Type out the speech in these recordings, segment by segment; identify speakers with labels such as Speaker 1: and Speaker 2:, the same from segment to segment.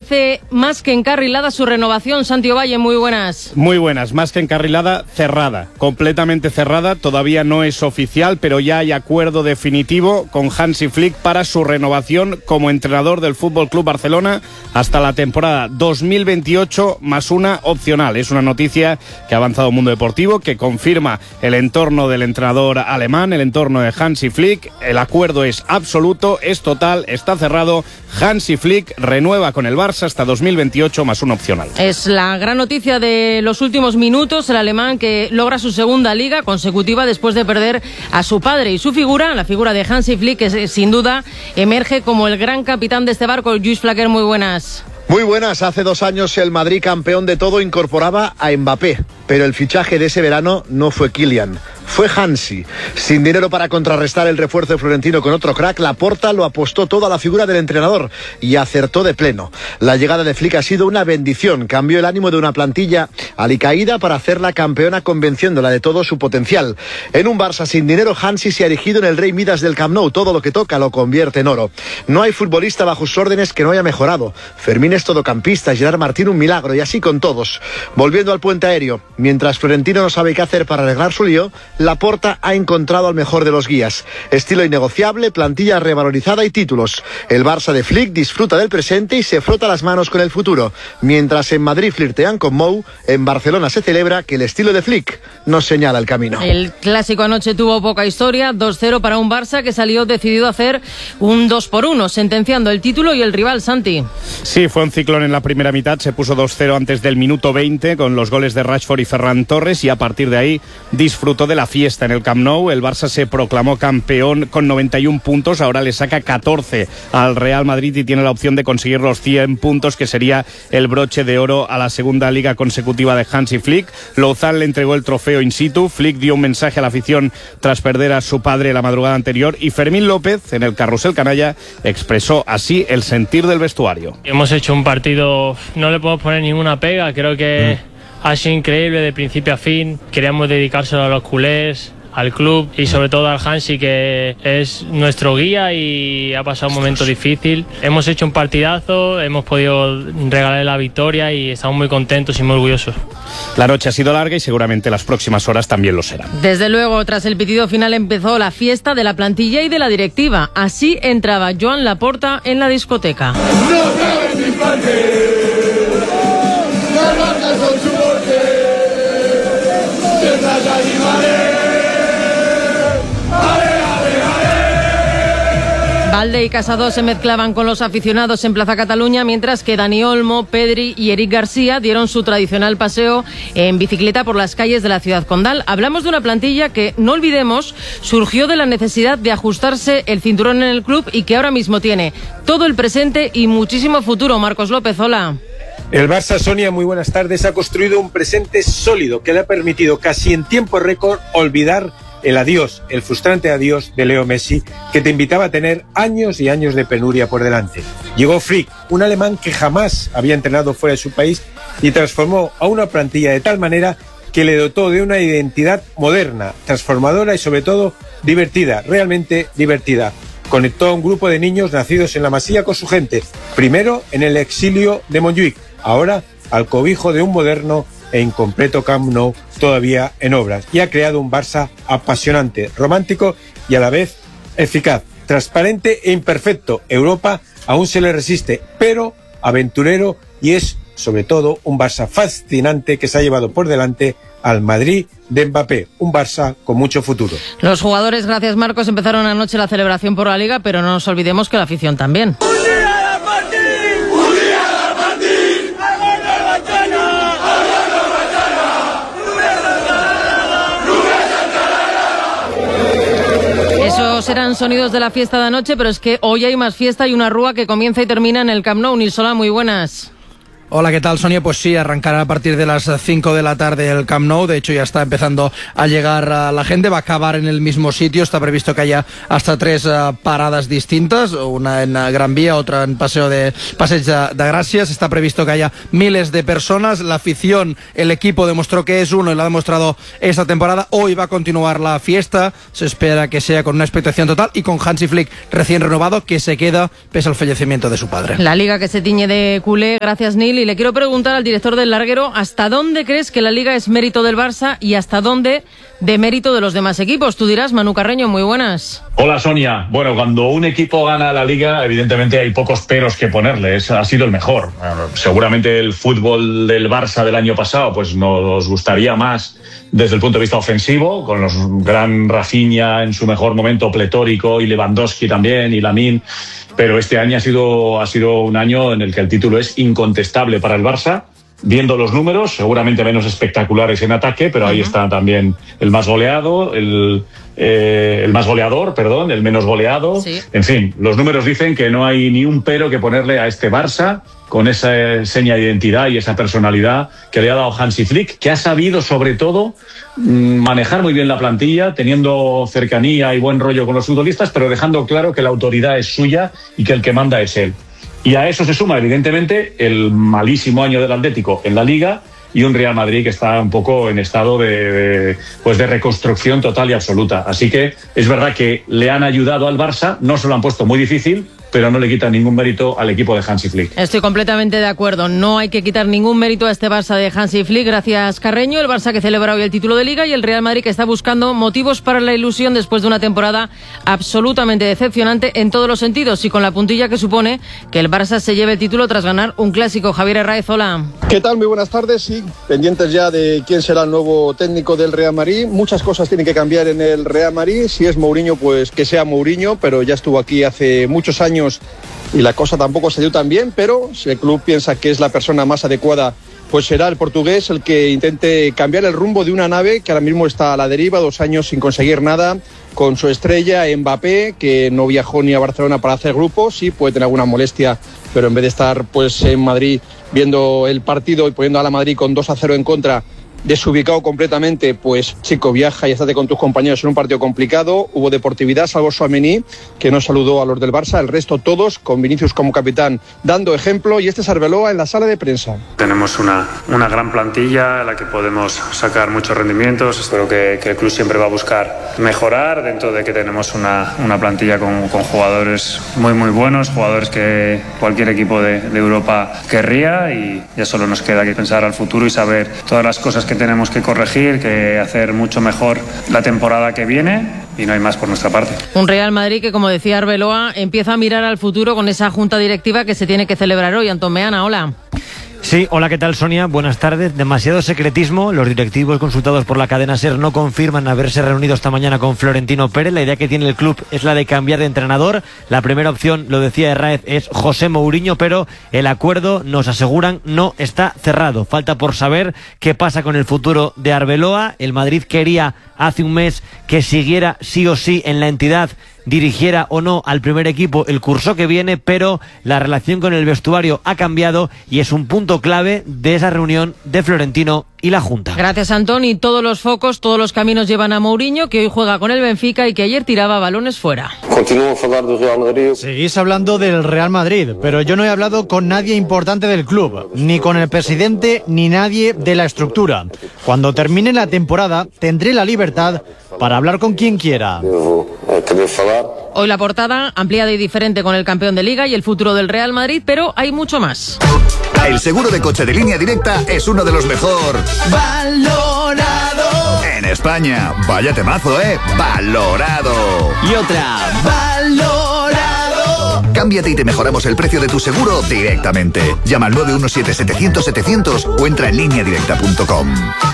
Speaker 1: parece más que encarrilada su renovación. Santi Ovalle, muy buenas.
Speaker 2: Muy buenas, más que encarrilada, cerrada, completamente cerrada. Todavía no es oficial, pero ya hay acuerdo definitivo con Hansi Flick para su renovación como entrenador del Fútbol Club Barcelona hasta la temporada 2028 más una opcional. Es una noticia que ha avanzado Mundo Deportivo, que confirma el entorno del entrenador alemán, el entorno de Hansi Flick. El acuerdo es absoluto, es total, está cerrado. Hansi Flick renueva con el Barça hasta 2028 más una opcional. Es
Speaker 1: la gran noticia de los últimos minutos, el alemán que logra su segunda liga consecutiva después de perder a su padre, y su figura, la figura de Hansi Flick, que sin duda emerge como el gran capitán de este barco. Lluís Flaquer, muy buenas.
Speaker 3: Muy buenas. Hace 2 años el Madrid, campeón de todo, incorporaba a Mbappé, pero el fichaje de ese verano no fue Kylian, fue Hansi. Sin dinero para contrarrestar el refuerzo florentino con otro crack, Laporta lo apostó todo a la figura del entrenador y acertó de pleno. La llegada de Flick ha sido una bendición, cambió el ánimo de una plantilla alicaída para hacerla campeona, convenciéndola de todo su potencial. En un Barça sin dinero, Hansi se ha erigido en el rey Midas del Camp Nou, todo lo que toca lo convierte en oro. No hay futbolista bajo sus órdenes que no haya mejorado. Fermín es todocampista, Gerard Martín un milagro, y así con todos. Volviendo al puente aéreo, mientras Florentino no sabe qué hacer para arreglar su lío, Laporta ha encontrado al mejor de los guías. Estilo innegociable, plantilla revalorizada y títulos. El Barça de Flick disfruta del presente y se frota las manos con el futuro. Mientras en Madrid flirtean con Mou, en Barcelona se celebra que el estilo de Flick nos señala el camino.
Speaker 1: El clásico anoche tuvo poca historia, 2-0 para un Barça que salió decidido a hacer un 2-1, sentenciando el título y el rival. Santi.
Speaker 2: Sí, fue un ciclón en la primera mitad, se puso 2-0 antes del minuto 20 con los goles de Rashford y Ferran Torres, y a partir de ahí disfrutó de la fiesta en el Camp Nou. El Barça se proclamó campeón con 91 puntos, ahora le saca 14 al Real Madrid y tiene la opción de conseguir los 100 puntos, que sería el broche de oro a la segunda liga consecutiva de Hansi Flick. Lozán le entregó el trofeo in situ, Flick dio un mensaje a la afición tras perder a su padre la madrugada anterior, y Fermín López, en el carrusel canalla, expresó así el sentir del vestuario.
Speaker 4: Hemos hecho un partido, no le podemos poner ninguna pega, creo que ha sido increíble de principio a fin. Queríamos dedicárselo a los culés, al club y sobre todo al Hansi, que es nuestro guía y ha pasado un momento difícil. Hemos hecho un partidazo, hemos podido regalarle la victoria y estamos muy contentos y muy orgullosos.
Speaker 2: La noche ha sido larga y seguramente las próximas horas también lo serán.
Speaker 1: Desde luego, tras el pitido final empezó la fiesta de la plantilla y de la directiva. Así entraba Joan Laporta en la discoteca.
Speaker 5: No sabes mi parte. Las marcas son su bote. Detrás de animales.
Speaker 1: Valde y Casado se mezclaban con los aficionados en Plaza Cataluña, mientras que Dani Olmo, Pedri y Eric García dieron su tradicional paseo en bicicleta por las calles de la ciudad condal. Hablamos de una plantilla que, no olvidemos, surgió de la necesidad de ajustarse el cinturón en el club y que ahora mismo tiene todo el presente y muchísimo futuro. Marcos López, hola.
Speaker 6: El Barça, Sonia, muy buenas tardes, ha construido un presente sólido que le ha permitido casi en tiempo récord olvidar el adiós, el frustrante adiós de Leo Messi, que te invitaba a tener años y años de penuria por delante. Llegó Flick, un alemán que jamás había entrenado fuera de su país, y transformó a una plantilla de tal manera que le dotó de una identidad moderna, transformadora y sobre todo divertida, realmente divertida. Conectó a un grupo de niños nacidos en la Masía con su gente, primero en el exilio de Montjuïc, ahora al cobijo de un moderno e incompleto Camp Nou todavía en obras, y ha creado un Barça apasionante, romántico y a la vez eficaz, transparente e imperfecto. Europa aún se le resiste, pero aventurero, y es sobre todo un Barça fascinante que se ha llevado por delante al Madrid de Mbappé, un Barça con mucho futuro.
Speaker 1: Los jugadores, gracias Marcos, empezaron anoche la celebración por la Liga, pero no nos olvidemos que la afición también. Esos eran sonidos de la fiesta de anoche, pero es que hoy hay más fiesta y una rúa que comienza y termina en el Camp Nou. Nilsola, muy buenas.
Speaker 7: Hola, ¿qué tal, Sonia? Pues sí, arrancará a partir de las 5 de la tarde el Camp Nou. De hecho, ya está empezando a llegar la gente. Va a acabar en el mismo sitio. Está previsto que haya hasta 3 paradas distintas. Una en Gran Vía, otra en Passeig de Gràcies. Está previsto que haya miles de personas. La afición, el equipo demostró que es uno y lo ha demostrado esta temporada. Hoy va a continuar la fiesta. Se espera que sea con una expectación total y con Hansi Flick recién renovado, que se queda pese al fallecimiento de su padre.
Speaker 1: La Liga que se tiñe de culé. Gracias, Neil. Y le quiero preguntar al director del larguero, ¿hasta dónde crees que la Liga es mérito del Barça y hasta dónde de mérito de los demás equipos? Tú dirás, Manu Carreño, muy buenas.
Speaker 8: Hola, Sonia. Bueno, cuando un equipo gana la Liga, evidentemente hay pocos peros que ponerle. Ha sido el mejor. Seguramente el fútbol del Barça del año pasado pues nos gustaría más desde el punto de vista ofensivo, con los gran Rafinha en su mejor momento pletórico y Lewandowski también y Lamine. Pero este año ha sido un año en el que el título es incontestable para el Barça. Viendo los números, seguramente menos espectaculares en ataque, pero ahí está también el más goleado, el menos goleado. Sí. En fin, los números dicen que no hay ni un pero que ponerle a este Barça, con esa seña de identidad y esa personalidad que le ha dado Hansi Flick, que ha sabido sobre todo manejar muy bien la plantilla, teniendo cercanía y buen rollo con los futbolistas, pero dejando claro que la autoridad es suya y que el que manda es él. Y a eso se suma, evidentemente, el malísimo año del Atlético en la Liga y un Real Madrid que está un poco en estado de reconstrucción total y absoluta. Así que es verdad que le han ayudado al Barça, no se lo han puesto muy difícil, pero no le quitan ningún mérito al equipo de Hansi Flick.
Speaker 1: Estoy completamente de acuerdo. No hay que quitar ningún mérito a este Barça de Hansi Flick. Gracias, Carreño. El Barça que celebra hoy el título de Liga y el Real Madrid que está buscando motivos para la ilusión después de una temporada absolutamente decepcionante en todos los sentidos y con la puntilla que supone que el Barça se lleve el título tras ganar un clásico. Javier Herráez, hola.
Speaker 9: ¿Qué tal? Muy buenas tardes. Sí, pendientes ya de quién será el nuevo técnico del Real Madrid. Muchas cosas tienen que cambiar en el Real Madrid. Si es Mourinho, pues que sea Mourinho, pero ya estuvo aquí hace muchos años y la cosa tampoco se dio tan bien, pero si el club piensa que es la persona más adecuada, pues será el portugués el que intente cambiar el rumbo de una nave que ahora mismo está a la deriva, 2 años sin conseguir nada, con su estrella Mbappé, que no viajó ni a Barcelona para hacer grupos, sí puede tener alguna molestia, pero en vez de estar pues en Madrid viendo el partido y poniendo a la Madrid con 2-0 en contra, desubicado completamente, pues chico, viaja y estate con tus compañeros en un partido complicado. Hubo deportividad, salvo Tchouaméni, que no saludó a los del Barça, el resto todos, con Vinicius como capitán, dando ejemplo, y este es Arbeloa en la sala de prensa.
Speaker 10: Tenemos una gran plantilla en la que podemos sacar muchos rendimientos. Espero que el club siempre va a buscar mejorar, dentro de que tenemos una plantilla con jugadores muy buenos, jugadores que cualquier equipo de Europa querría, y ya solo nos queda que pensar al futuro y saber todas las cosas que tenemos que corregir, que hacer mucho mejor la temporada que viene, y no hay más por nuestra parte.
Speaker 1: Un Real Madrid que, como decía Arbeloa, empieza a mirar al futuro con esa junta directiva que se tiene que celebrar hoy. Antón Meana, hola.
Speaker 11: Sí, hola, ¿qué tal, Sonia? Buenas tardes. Demasiado secretismo. Los directivos consultados por la cadena SER no confirman haberse reunido esta mañana con Florentino Pérez. La idea que tiene el club es la de cambiar de entrenador. La primera opción, lo decía Herráez, es José Mourinho, pero el acuerdo, nos aseguran, no está cerrado. Falta por saber qué pasa con el futuro de Arbeloa. El Madrid quería hace un mes que siguiera sí o sí en la entidad, dirigiera o no al primer equipo el curso que viene, pero la relación con el vestuario ha cambiado y es un punto clave de esa reunión de Florentino y la Junta.
Speaker 1: Gracias, Antón. Y todos los focos, todos los caminos llevan a Mourinho, que hoy juega con el Benfica y que ayer tiraba balones fuera.
Speaker 12: Continúo a hablar del Real Madrid. Seguís hablando del Real Madrid, pero yo no he hablado con nadie importante del club, ni con el presidente, ni nadie de la estructura. Cuando termine la temporada, tendré la libertad para hablar con quien quiera.
Speaker 1: Hoy la portada ampliada y diferente con el campeón de Liga y el futuro del Real Madrid, pero hay mucho más.
Speaker 13: El seguro de coche de Línea Directa es uno de los mejor valorado en España. Vaya temazo, valorado.
Speaker 14: Y otra, valorado.
Speaker 13: Cámbiate y te mejoramos el precio de tu seguro directamente. Llama al 917-700-700 o entra en lineadirecta.com.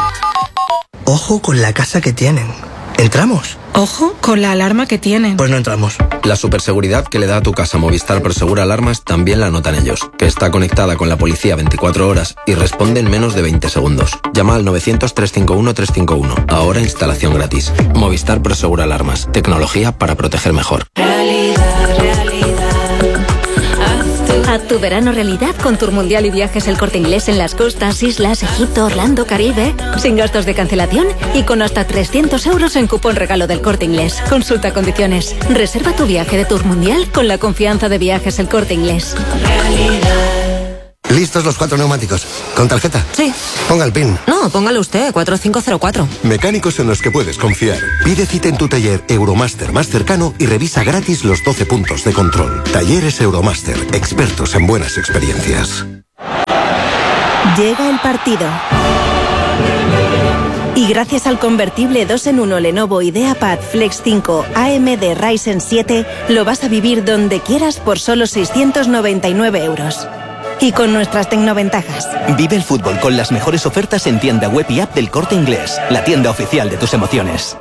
Speaker 15: Ojo con la casa que tienen. ¿Entramos?
Speaker 16: Ojo con la alarma que tienen.
Speaker 15: Pues no entramos.
Speaker 17: La superseguridad que le da a tu casa Movistar Prosegur Alarmas también la notan ellos, que está conectada con la policía 24 horas y responde en menos de 20 segundos. Llama al 900-351-351. Ahora instalación gratis. Movistar Prosegur Alarmas. Tecnología para proteger mejor.
Speaker 18: A
Speaker 14: Haz tu verano realidad con Tour Mundial y Viajes El Corte Inglés en las costas, islas, Egipto, Orlando, Caribe. Sin gastos de cancelación y con hasta 300 euros en cupón regalo del Corte Inglés. Consulta condiciones. Reserva tu viaje de Tour Mundial con la confianza de Viajes El Corte Inglés.
Speaker 18: ¿Listos los 4 neumáticos? ¿Con tarjeta?
Speaker 14: Sí.
Speaker 18: Ponga el PIN.
Speaker 14: No, póngalo usted, 4504.
Speaker 18: Mecánicos en los que puedes confiar. Pide cita en tu taller Euromaster más cercano y revisa gratis los 12 puntos de control. Talleres Euromaster, expertos en buenas experiencias.
Speaker 19: Llega el partido. Y gracias al convertible 2-en-1 Lenovo IdeaPad Flex 5 AMD Ryzen 7, lo vas a vivir donde quieras por solo 699 euros. Y con nuestras tecnoventajas.
Speaker 20: Vive el fútbol con las mejores ofertas en tienda web y app del Corte Inglés, la tienda oficial de tus emociones.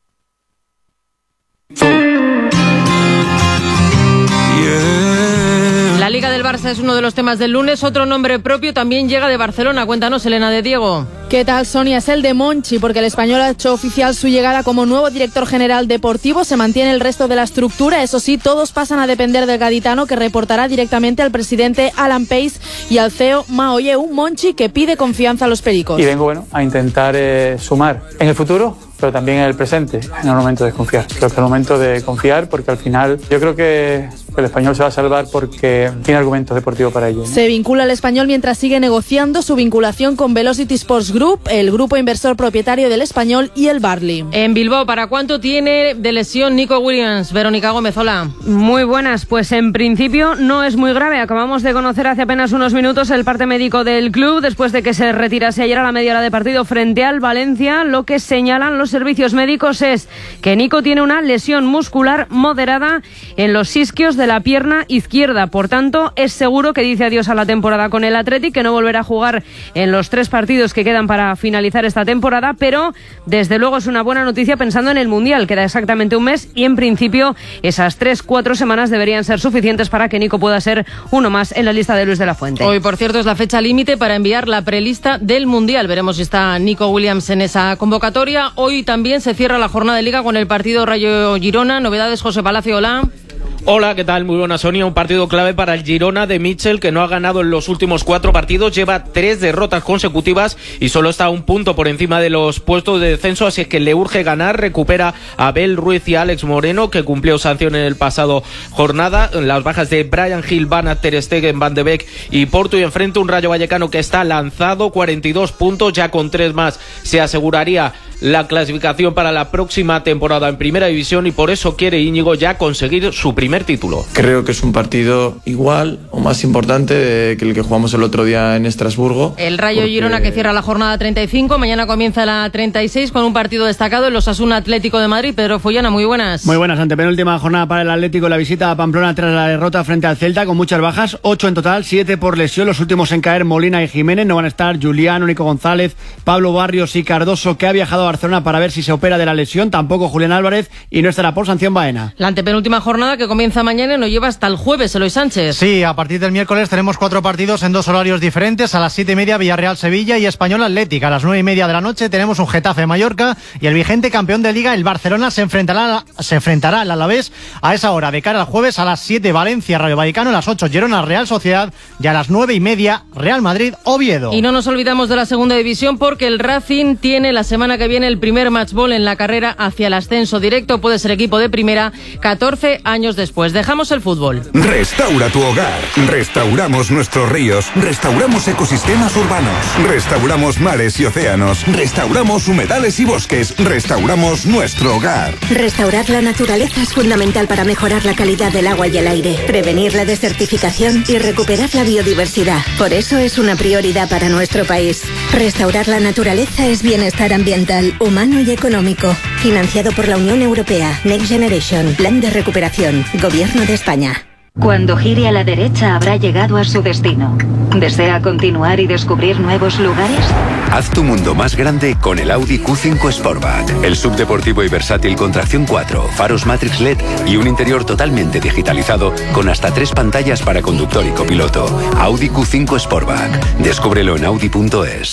Speaker 1: La Liga del Barça es uno de los temas del lunes. Otro nombre propio también llega de Barcelona. Cuéntanos, Elena de Diego.
Speaker 21: ¿Qué tal, Sonia? Es el de Monchi, porque el español ha hecho oficial su llegada como nuevo director general deportivo. Se mantiene el resto de la estructura. Eso sí, todos pasan a depender del gaditano, que reportará directamente al presidente Alan Pace y al CEO Mao Yeu. Monchi, que pide confianza a los pericos.
Speaker 22: Y vengo a intentar sumar en el futuro, pero también en el presente, en el momento de confiar. Creo que es el momento de confiar, porque al final yo creo que el español se va a salvar porque tiene argumentos deportivos para ello, ¿no?
Speaker 21: Se vincula al español mientras sigue negociando su vinculación con Velocity Sports Group, el grupo inversor propietario del español, y el Barley.
Speaker 1: En Bilbao, ¿para cuánto tiene de lesión Nico Williams? Verónica Gómez, hola.
Speaker 23: Muy buenas, pues en principio no es muy grave. Acabamos de conocer hace apenas unos minutos el parte médico del club después de que se retirase ayer a la media hora de partido frente al Valencia. Lo que señalan los servicios médicos es que Nico tiene una lesión muscular moderada en los isquios de la pierna izquierda. Por tanto, es seguro que dice adiós a la temporada con el Athletic, que no volverá a jugar en los 3 partidos que quedan para finalizar esta temporada, pero desde luego es una buena noticia pensando en el Mundial. Queda exactamente un mes y en principio esas 3-4 semanas deberían ser suficientes para que Nico pueda ser uno más en la lista de Luis de la Fuente.
Speaker 1: Hoy, por cierto, es la fecha límite para enviar la prelista del Mundial. Veremos si está Nico Williams en esa convocatoria. Hoy también se cierra la jornada de Liga con el partido Rayo Girona. Novedades, José Palacio, hola.
Speaker 24: Hola, ¿qué tal? Muy buena, Sonia. Un partido clave para el Girona de Mitchell, que no ha ganado en los últimos 4 partidos, lleva 3 derrotas consecutivas y solo está a un punto por encima de los puestos de descenso, así es que le urge ganar. Recupera a Abel Ruiz y a Alex Moreno, que cumplió sanción en el pasado jornada. Las bajas de Brian Hill, Van Aert, Ter Stegen, Van de Beek y Porto, y enfrente un Rayo Vallecano que está lanzado, 42 puntos, ya con 3 más se aseguraría la clasificación para la próxima temporada en Primera División, y por eso quiere Íñigo ya conseguir su primer título.
Speaker 25: Creo que es un partido igual o más importante que el que jugamos el otro día en Estrasburgo.
Speaker 1: El Rayo Girona, que cierra la jornada 35, mañana comienza la 36 con un partido destacado, el Osasuna Atlético de Madrid. Pedro Follana, muy buenas.
Speaker 26: Muy buenas, antepenúltima jornada para el Atlético, la visita a Pamplona tras la derrota frente al Celta, con muchas bajas, 8 en total, 7 por lesión, los últimos en caer Molina y Jiménez. No van a estar Julián, Nico González, Pablo Barrios y Cardoso, que ha viajado a Barcelona para ver si se opera de la lesión, tampoco Julián Álvarez, y no estará por sanción Baena.
Speaker 1: La antepenúltima jornada, que comienza mañana y nos lleva hasta el jueves, Eloy Sánchez.
Speaker 12: Sí, a partir del miércoles tenemos 4 partidos en 2 horarios diferentes. A las 7:30 Villarreal-Sevilla y Español Atlético. A las 9:30 de la noche tenemos un Getafe-Mallorca, y el vigente campeón de Liga, el Barcelona, se enfrentará al Alavés a esa hora. De cara al jueves, a las 7 Valencia-Rayo Vallecano, a las 8 Girona-Real Sociedad y a las 9:30 Real Madrid-Oviedo.
Speaker 1: Y no nos olvidamos de la segunda división, porque el Racing tiene la semana que viene el primer matchball en la carrera hacia el ascenso directo. Puede ser equipo de primera 14 años después. Dejamos el fútbol.
Speaker 27: Restaura tu hogar. Restauramos nuestros ríos. Restauramos ecosistemas urbanos. Restauramos mares y océanos. Restauramos humedales y bosques. Restauramos nuestro hogar.
Speaker 19: Restaurar la naturaleza es fundamental para mejorar la calidad del agua y el aire, prevenir la desertificación y recuperar la biodiversidad. Por eso es una prioridad para nuestro país. Restaurar la naturaleza es bienestar ambiental, humano y económico. Financiado por la Unión Europea. Next Generation. Plan de recuperación. Gobierno de España.
Speaker 28: Cuando gire a la derecha habrá llegado a su destino. ¿Desea continuar y descubrir nuevos lugares?
Speaker 29: Haz tu mundo más grande con el Audi Q5 Sportback. El subdeportivo y versátil con tracción 4, faros Matrix LED y un interior totalmente digitalizado con hasta 3 pantallas para conductor y copiloto. Audi Q5 Sportback. Descúbrelo en Audi.es.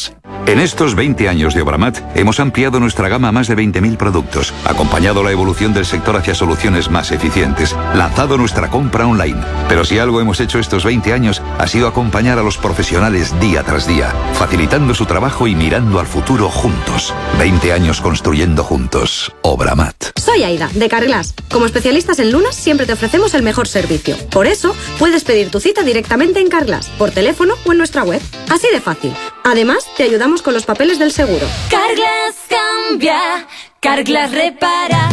Speaker 27: En estos 20 años de Obramat hemos ampliado nuestra gama a más de 20.000 productos, acompañado la evolución del sector hacia soluciones más eficientes, lanzado nuestra compra online. Pero si algo hemos hecho estos 20 años ha sido acompañar a los profesionales día tras día, facilitando su trabajo y mirando al futuro juntos. 20 años construyendo juntos. Obramat.
Speaker 2: Soy Aida, de Carglass. Como especialistas en lunas siempre te ofrecemos el mejor servicio. Por eso puedes pedir tu cita directamente en Carglass, por teléfono o en nuestra web. Así de fácil. Además, te ayudamos con los papeles del seguro.
Speaker 3: Carglass cambia, Carglass repara.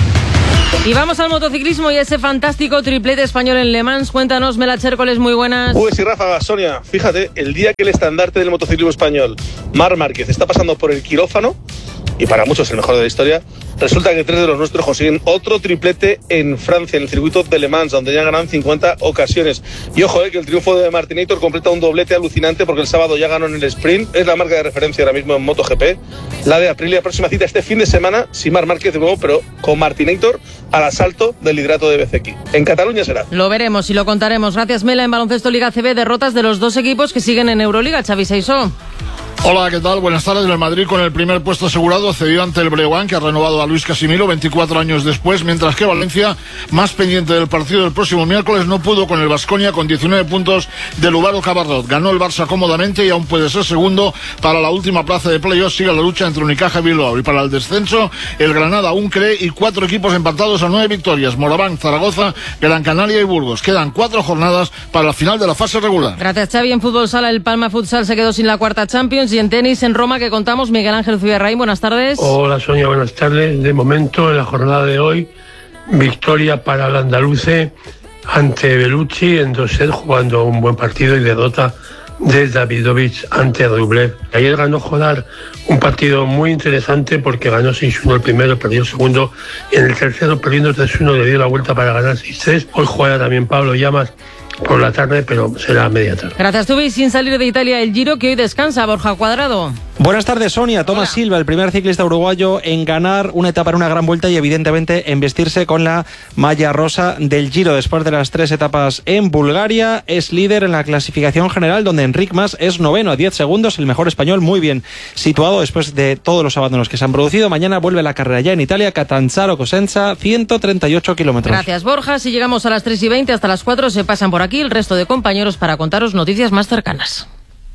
Speaker 1: Y vamos al motociclismo y ese fantástico triplete español en Le Mans. Cuéntanos, Mela Chércoles, muy buenas.
Speaker 4: Pues sí, Rafa, Sonia, fíjate, el día que el estandarte del motociclismo español, Marc Márquez, está pasando por el quirófano, y para muchos el mejor de la historia, resulta que 3 de los nuestros consiguen otro triplete en Francia, en el circuito de Le Mans, donde ya ganan 50 ocasiones. Y ojo, que el triunfo de Martinator completa un doblete alucinante porque el sábado ya ganó en el sprint, es la marca de referencia ahora mismo en MotoGP, la de Aprilia. Próxima cita este fin de semana, sin Marc Márquez de nuevo, pero con Martinator al asalto del liderato de BCX. En Cataluña será.
Speaker 1: Lo veremos y lo contaremos. Gracias, Mela. En baloncesto Liga CB, derrotas de los dos equipos que siguen en Euroliga. Xavi Seisó.
Speaker 5: Hola, ¿qué tal? Buenas tardes. El Madrid con el primer puesto asegurado cedió ante el Breogán, que ha renovado a Luis Casimiro 24 años después, mientras que Valencia, más pendiente del partido del próximo miércoles, no pudo con el Baskonia con 19 puntos de Lugaro Cabarrot. Ganó el Barça cómodamente y aún puede ser segundo para la última plaza de playoff. Sigue la lucha entre Unicaja y Bilbao. Y para el descenso, el Granada aún cree y 4 equipos empatados a 9 victorias. Moraván, Zaragoza, Gran Canaria y Burgos. Quedan 4 jornadas para la final de la fase regular.
Speaker 1: Gracias, Xavi. En fútbol sala, el Palma Futsal se quedó sin la cuarta Champions. Y en tenis, en Roma, que contamos, Miguel Ángel Zubirraín, buenas tardes.
Speaker 6: Hola, Sonia, buenas tardes. De momento, en la jornada de hoy, victoria para el andaluce ante Bellucci en 2 sets, jugando un buen partido, y derrota de Davidovich ante Rublev. Ayer ganó Jodar un partido muy interesante porque ganó 6-1 el primero, perdió el segundo, y en el tercero, perdiendo 3-1, le dio la vuelta para ganar 6-3. Hoy juega también Pablo Llamas por la tarde, pero será a media tarde.
Speaker 1: Gracias, Tubi. Sin salir de Italia, el Giro, que hoy descansa. Borja Cuadrado.
Speaker 7: Buenas tardes, Sonia. Tomás Silva, el primer ciclista uruguayo en ganar una etapa en una gran vuelta y evidentemente en vestirse con la malla rosa del Giro. Después de las 3 etapas en Bulgaria, es líder en la clasificación general, donde Enric Mas es noveno a 10 segundos, el mejor español, muy bien situado después de todos los abandonos que se han producido. Mañana vuelve la carrera ya en Italia, Catanzaro-Cosenza, 138 kilómetros.
Speaker 1: Gracias, Borja. Si llegamos a las 3:20, hasta las 4 se pasan por aquí el resto de compañeros para contaros noticias más cercanas.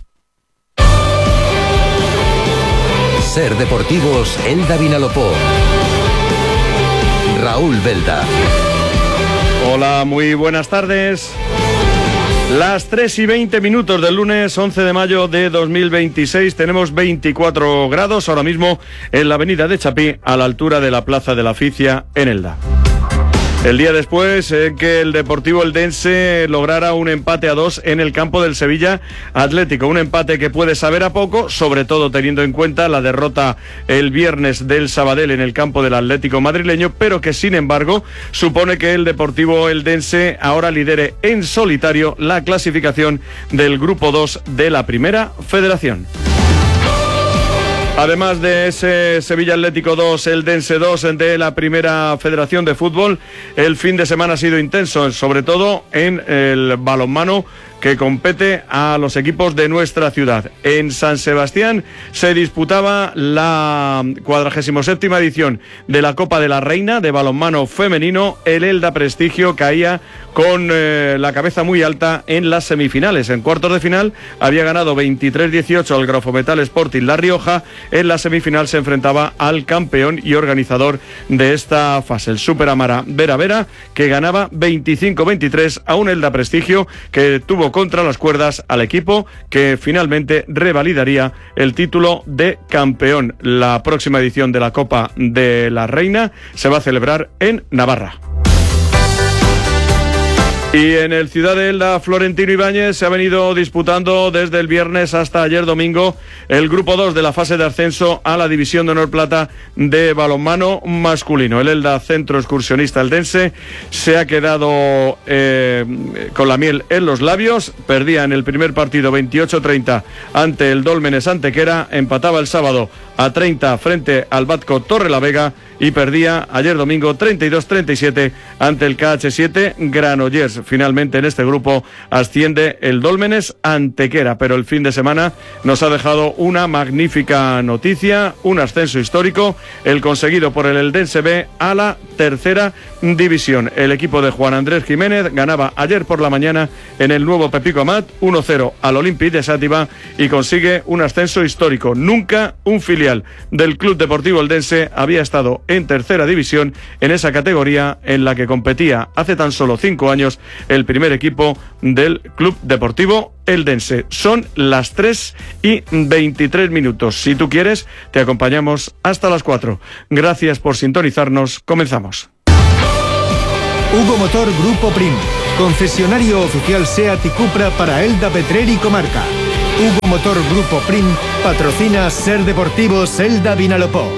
Speaker 8: Ser Deportivos, Elda Vinalopó. Raúl Belda.
Speaker 9: Hola, muy buenas tardes. Las 3:20 del lunes 11 de mayo de 2026. Tenemos 24 grados ahora mismo en la avenida de Chapí, a la altura de la Plaza de la Aficia en Elda. El día después que el Deportivo Eldense lograra un empate a 2 en el campo del Sevilla Atlético. Un empate que puede saber a poco, sobre todo teniendo en cuenta la derrota el viernes del Sabadell en el campo del Atlético madrileño, pero que sin embargo supone que el Deportivo Eldense ahora lidere en solitario la clasificación del Grupo 2 de la Primera Federación. Además de ese Sevilla Atlético 2, Eldense 2 de la Primera Federación de Fútbol, el fin de semana ha sido intenso, sobre todo en el balonmano, que compete a los equipos de nuestra ciudad. En San Sebastián se disputaba la 47ª edición de la Copa de la Reina de balonmano femenino. El Elda Prestigio caía con la cabeza muy alta en las semifinales. En cuartos de final había ganado 23-18 al Grafometal Sporting La Rioja. En la semifinal se enfrentaba al campeón y organizador de esta fase, el Super Amara Vera Vera, que ganaba 25-23 a un Elda Prestigio que tuvo contra las cuerdas al equipo que finalmente revalidaría el título de campeón. La próxima edición de la Copa de la Reina se va a celebrar en Navarra. Y en el Ciudad de Elda, Florentino Ibáñez se ha venido disputando desde el viernes hasta ayer domingo el Grupo 2 de la fase de ascenso a la División de Honor Plata de balonmano masculino. El Elda Centro Excursionista Eldense se ha quedado con la miel en los labios. Perdía en el primer partido 28-30 ante el Dólmenes Antequera, empataba el sábado a 30 frente al Batco Torrelavega y perdía ayer domingo 32-37 ante el KH7 Granollers. Finalmente en este grupo asciende el Dólmenes Antequera, pero el fin de semana nos ha dejado una magnífica noticia, un ascenso histórico, el conseguido por el Eldense B a la tercera división. El equipo de Juan Andrés Jiménez ganaba ayer por la mañana en el nuevo Pepico Amat 1-0 al Olympique de Sátiva y consigue un ascenso histórico. Nunca un filial del Club Deportivo Eldense había estado en tercera división en esa categoría en la que competía hace tan solo 5 años el primer equipo del Club Deportivo Eldense. Son las 3:23. Si tú quieres, te acompañamos hasta las 4. Gracias por sintonizarnos. Comenzamos.
Speaker 10: Hugo Motor Grupo Prim, concesionario oficial SEAT y Cupra para Elda, Petrer y Comarca. Hugo Motor Grupo Prim patrocina Ser Deportivos Elda Vinalopó.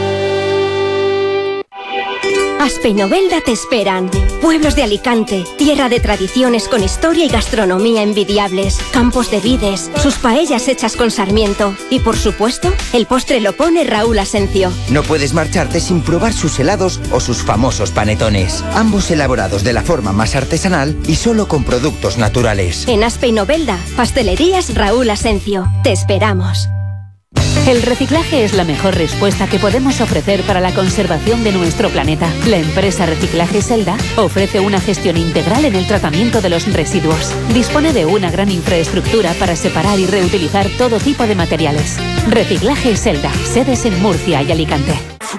Speaker 11: Aspe y Novelda te esperan. Pueblos de Alicante, tierra de tradiciones con historia y gastronomía envidiables, campos de vides, sus paellas hechas con sarmiento y, por supuesto, el postre lo pone Raúl Asencio.
Speaker 13: No puedes marcharte sin probar sus helados o sus famosos panetones, ambos elaborados de la forma más artesanal y solo con productos naturales.
Speaker 11: En Aspe y Novelda, pastelerías Raúl Asencio. Te esperamos.
Speaker 14: El reciclaje es la mejor respuesta que podemos ofrecer para la conservación de nuestro planeta. La empresa Reciclaje Selda ofrece una gestión integral en el tratamiento de los residuos. Dispone de una gran infraestructura para separar y reutilizar todo tipo de materiales. Reciclaje Selda, sedes en Murcia y Alicante.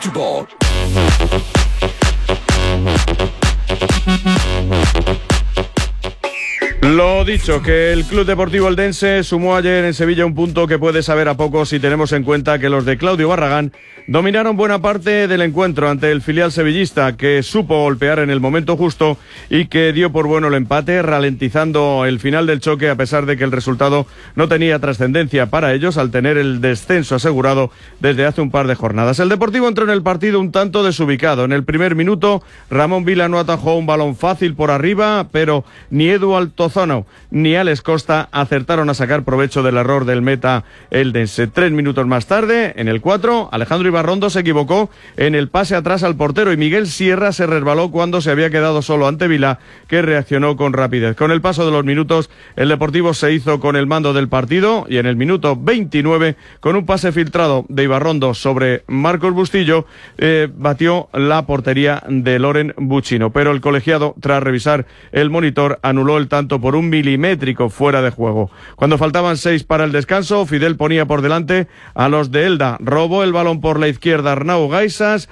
Speaker 9: Lo dicho, que el Club Deportivo Eldense sumó ayer en Sevilla un punto que puede saber a poco si tenemos en cuenta que los de Claudio Barragán dominaron buena parte del encuentro ante el filial sevillista, que supo golpear en el momento justo y que dio por bueno el empate, ralentizando el final del choque a pesar de que el resultado no tenía trascendencia para ellos al tener el descenso asegurado desde hace un par de jornadas. El Deportivo entró en el partido un tanto desubicado. En el primer minuto, Ramón Vila no atajó un balón fácil por arriba, pero ni Edu Altozano ni Alex Costa acertaron a sacar provecho del error del meta eldense. 3 minutos más tarde, en el 4, Alejandro Ibarrondo se equivocó en el pase atrás al portero y Miguel Sierra se resbaló cuando se había quedado solo ante Vila, que reaccionó con rapidez. Con el paso de los minutos, el Deportivo se hizo con el mando del partido y en el minuto 29, con un pase filtrado de Ibarrondo sobre Marcos Bustillo, batió la portería de Loren Buchino. Pero el colegiado, tras revisar el monitor, anuló el tanto por un milimétrico fuera de juego. Cuando faltaban 6 para el descanso, Fidel ponía por delante a los de Elda. Robó el balón por la izquierda Arnau Gaisas,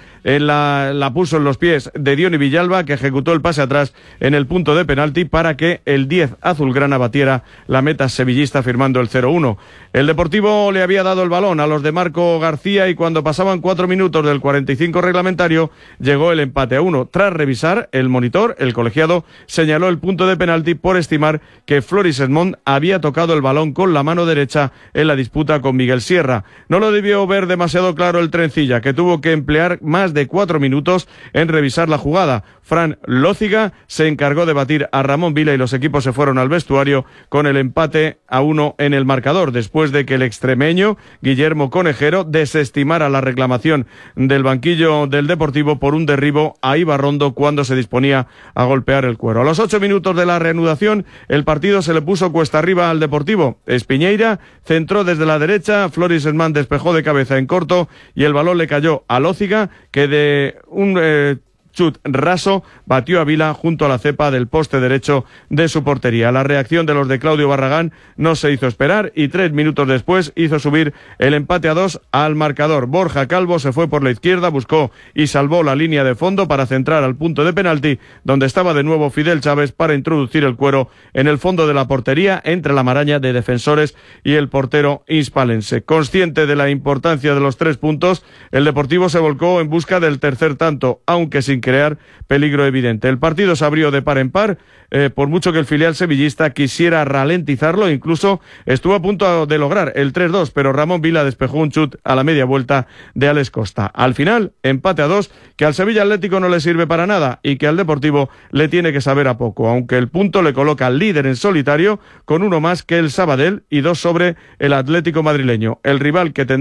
Speaker 9: la puso en los pies de Diony Villalba, que ejecutó el pase atrás en el punto de penalti para que el 10 azulgrana batiera la meta sevillista firmando el 0-1. El Deportivo le había dado el balón a los de Marco García y cuando pasaban 4 minutos del 45 reglamentario llegó el empate a 1. Tras revisar el monitor, el colegiado señaló el punto de penalti por estimar que Floris Edmond había tocado el balón con la mano derecha en la disputa con Miguel Sierra. No lo debió ver demasiado claro el trencilla, que tuvo que emplear más de 4 minutos en revisar la jugada. Fran Lóciga se encargó de batir a Ramón Vila y los equipos se fueron al vestuario con el empate a 1 en el marcador, después de que el extremeño Guillermo Conejero desestimara la reclamación del banquillo del Deportivo por un derribo a Ibarrondo cuando se disponía a golpear el cuero. A los 8 minutos de la reanudación, el partido se le puso cuesta arriba al Deportivo. Espiñeira centró desde la derecha, Floris Edmond despejó de cabeza en corto y el balón le cayó a Lóciga, que de un chut raso batió a Vila junto a la cepa del poste derecho de su portería. La reacción de los de Claudio Barragán no se hizo esperar y 3 minutos después hizo subir el empate a 2 al marcador. Borja Calvo se fue por la izquierda, buscó y salvó la línea de fondo para centrar al punto de penalti, donde estaba de nuevo Fidel Chávez para introducir el cuero en el fondo de la portería entre la maraña de defensores y el portero hispalense. Consciente de la importancia de los 3 puntos, el Deportivo se volcó en busca del tercer tanto, aunque sin crear peligro evidente. El partido se abrió de par en par, por mucho que el filial sevillista quisiera ralentizarlo, incluso estuvo a punto de lograr el 3-2, pero Ramón Vila despejó un chut a la media vuelta de Alex Costa. Al final, empate a 2, que al Sevilla Atlético no le sirve para nada y que al Deportivo le tiene que saber a poco, aunque el punto le coloca al líder en solitario con 1 más que el Sabadell y 2 sobre el Atlético madrileño. El rival que tendrá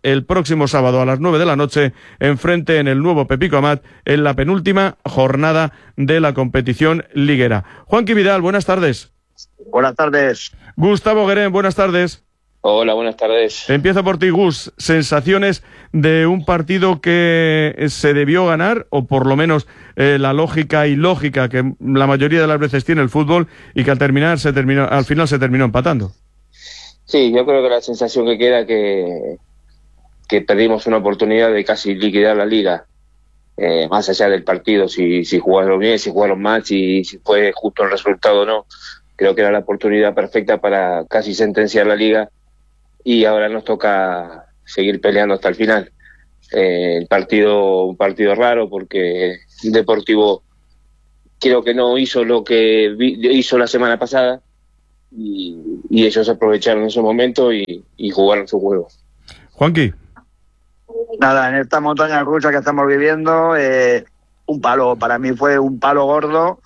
Speaker 9: el próximo sábado a las 9 de la noche, enfrente en el nuevo Pepico Amat, en la penúltima jornada de la competición liguera. Juanqui Vidal, buenas tardes.
Speaker 15: Buenas tardes.
Speaker 9: Gustavo Guerén, buenas tardes.
Speaker 15: Hola, buenas tardes.
Speaker 9: Empiezo por ti, Gus. Sensaciones de un partido que se debió ganar, o por lo menos la lógica y lógica que la mayoría de las veces tiene el fútbol, y que al final se terminó empatando.
Speaker 15: Sí, yo creo que la sensación que queda que perdimos una oportunidad de casi liquidar la liga. Más allá del partido, si jugaron bien, si jugaron mal, si fue justo el resultado o no. Creo que era la oportunidad perfecta para casi sentenciar la liga. Y ahora nos toca seguir peleando hasta el final. Un partido raro, porque Deportivo creo que no hizo lo que hizo la semana pasada, y ellos aprovecharon ese momento y jugaron su juego.
Speaker 9: Juanqui.
Speaker 15: Nada, en esta montaña rusa que estamos viviendo, un palo, para mí fue un palo gordo,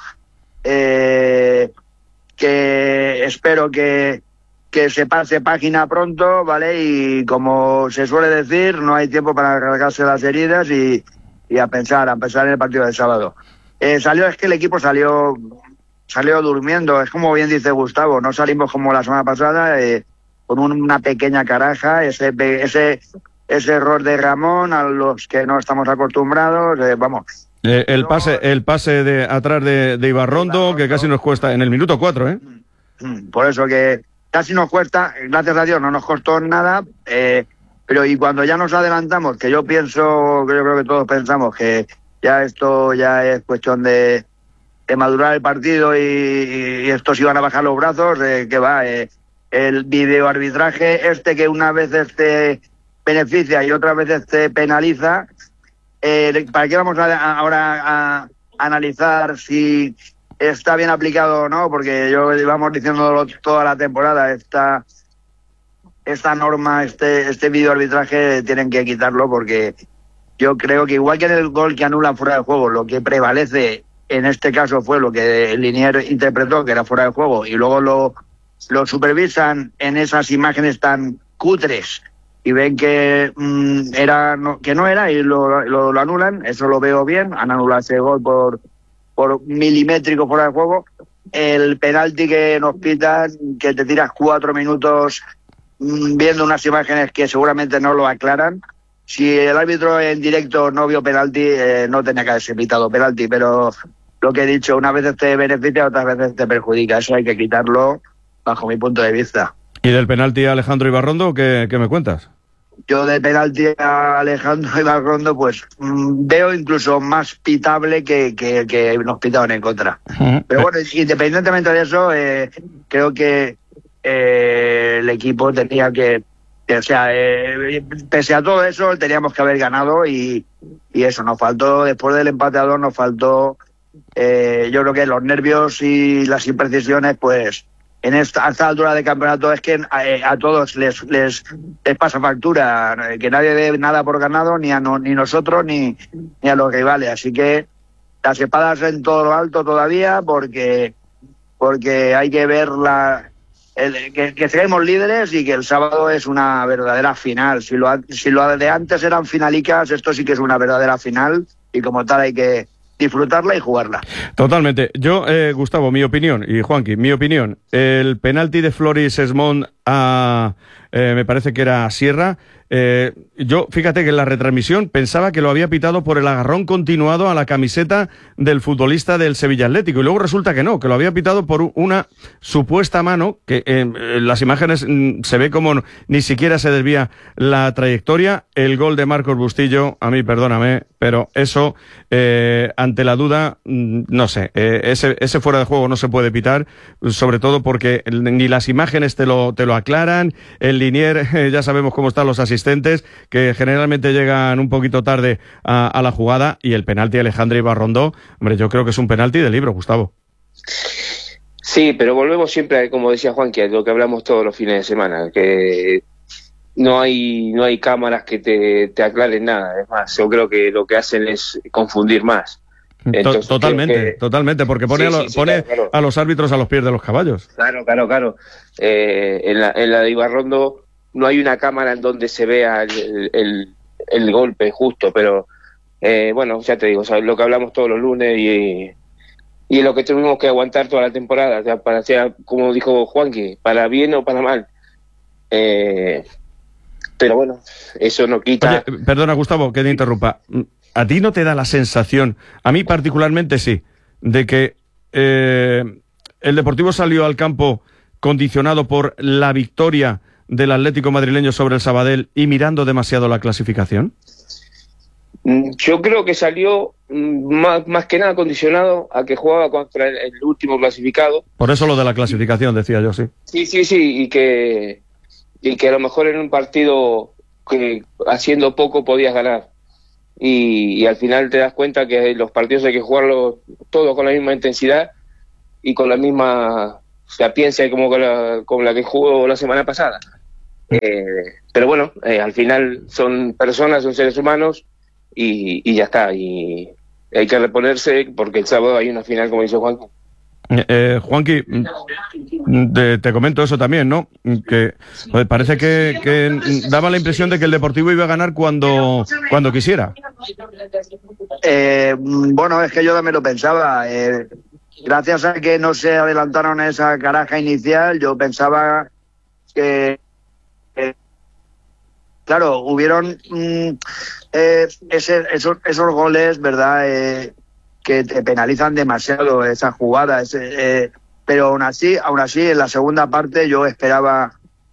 Speaker 15: que espero que se pase página pronto, ¿vale? Y como se suele decir, no hay tiempo para cargarse las heridas y a pensar en el partido del sábado. Es que el equipo salió durmiendo, es como bien dice Gustavo, no salimos como la semana pasada, con una pequeña caraja, ese error de Ramón a los que no estamos acostumbrados, vamos.
Speaker 9: El pase de atrás de Ibarrondo, que casi nos cuesta en el minuto 4, ¿eh?
Speaker 15: Por eso que casi nos cuesta, gracias a Dios no nos costó nada, pero y cuando ya nos adelantamos, que yo creo que todos pensamos que ya esto ya es cuestión de madurar el partido y estos iban a bajar los brazos, que va, el videoarbitraje que una vez beneficia y otras veces te penaliza, ¿para qué vamos ahora a analizar si está bien aplicado o no? Porque llevamos diciéndolo toda la temporada, esta norma, este videoarbitraje tienen que quitarlo, porque yo creo que igual que en el gol que anulan fuera de juego, lo que prevalece en este caso fue lo que el linier interpretó, que era fuera de juego, y luego lo supervisan en esas imágenes tan cutres y ven que no era y lo anulan. Eso lo veo bien, han anulado ese gol por milimétrico fuera de juego. El penalti que nos pitan, que te tiras 4 minutos viendo unas imágenes que seguramente no lo aclaran. Si el árbitro en directo no vio penalti, no tenía que haberse pitado penalti, pero lo que he dicho, unas veces te beneficia, otras veces te perjudica. Eso hay que quitarlo bajo mi punto de vista.
Speaker 9: ¿Y del penalti a Alejandro Ibarrondo, qué me cuentas?
Speaker 15: Yo de penalti a Alejandro Ibarrondo, pues veo incluso más pitable que nos pitaron en contra. Pero bueno, independientemente de eso, creo que el equipo tenía que, o sea, pese a todo eso, teníamos que haber ganado y eso nos faltó. Después del empate a 2 nos faltó, yo creo que los nervios y las imprecisiones, pues a esta altura de campeonato es que a todos les pasa factura, que nadie dé nada por ganado, ni nosotros ni a los rivales. Así que las espadas en todo lo alto todavía, porque hay que ver que seremos líderes y que el sábado es una verdadera final. Si lo de antes eran finalicas, esto sí que es una verdadera final, y como tal hay que disfrutarla y jugarla. Totalmente.
Speaker 9: Yo, Gustavo, mi opinión, y Juanqui, mi opinión, el penalti de Floris Esmond me parece que era Sierra. Yo, fíjate que en la retransmisión pensaba que lo había pitado por el agarrón continuado a la camiseta del futbolista del Sevilla Atlético, y luego resulta que no, que lo había pitado por una supuesta mano, que en las imágenes se ve como ni siquiera se desvía la trayectoria. El gol de Marcos Bustillo, a mí perdóname, pero eso, ante la duda, no sé, ese fuera de juego no se puede pitar, sobre todo porque ni las imágenes te lo aclaran. El linier, ya sabemos cómo están los asistentes, que generalmente llegan un poquito tarde a la jugada, y el penalti de Alejandro Ibarrondo, hombre, yo creo que es un penalti de libro, Gustavo.
Speaker 15: Sí, pero volvemos siempre, como decía Juanqui, a lo que hablamos todos los fines de semana, que no hay cámaras que te aclaren nada. Es más, yo creo que lo que hacen es confundir más. Entonces, totalmente, porque pone a los árbitros a los pies de los caballos. Claro. En la de Ibarrondo
Speaker 16: no hay una cámara en donde se vea el golpe justo, pero bueno, ya te digo, o sea, lo que hablamos todos los lunes y lo que tuvimos que aguantar toda la temporada, o sea, para sea, como dijo Juanqui, para bien o para mal. Pero bueno, eso no quita...
Speaker 9: Oye, perdona, Gustavo, que te interrumpa. ¿A ti no te da la sensación, a mí particularmente sí, de que el Deportivo salió al campo condicionado por la victoria del Atlético madrileño sobre el Sabadell y mirando demasiado la clasificación?
Speaker 16: Yo creo que salió más que nada condicionado a que jugaba contra el último clasificado.
Speaker 9: Por eso lo de la clasificación, decía yo, sí.
Speaker 16: Sí, y que a lo mejor en un partido que haciendo poco podías ganar. Y al final te das cuenta que los partidos hay que jugarlos todos con la misma intensidad y con la misma sapiencia como la que jugó la semana pasada. Pero bueno, al final son personas, son seres humanos y ya está. Y hay que reponerse porque el sábado hay una final, como dice Juanqui.
Speaker 9: Juanqui, te comento eso también, ¿no? Que parece que daba la impresión de que el Deportivo iba a ganar cuando quisiera.
Speaker 15: Bueno, es que yo también lo pensaba. Gracias a que no se adelantaron esa caraja inicial, yo pensaba que claro, hubieron esos goles, ¿verdad? Que te penalizan demasiado esas jugadas, pero aún así en la segunda parte yo esperaba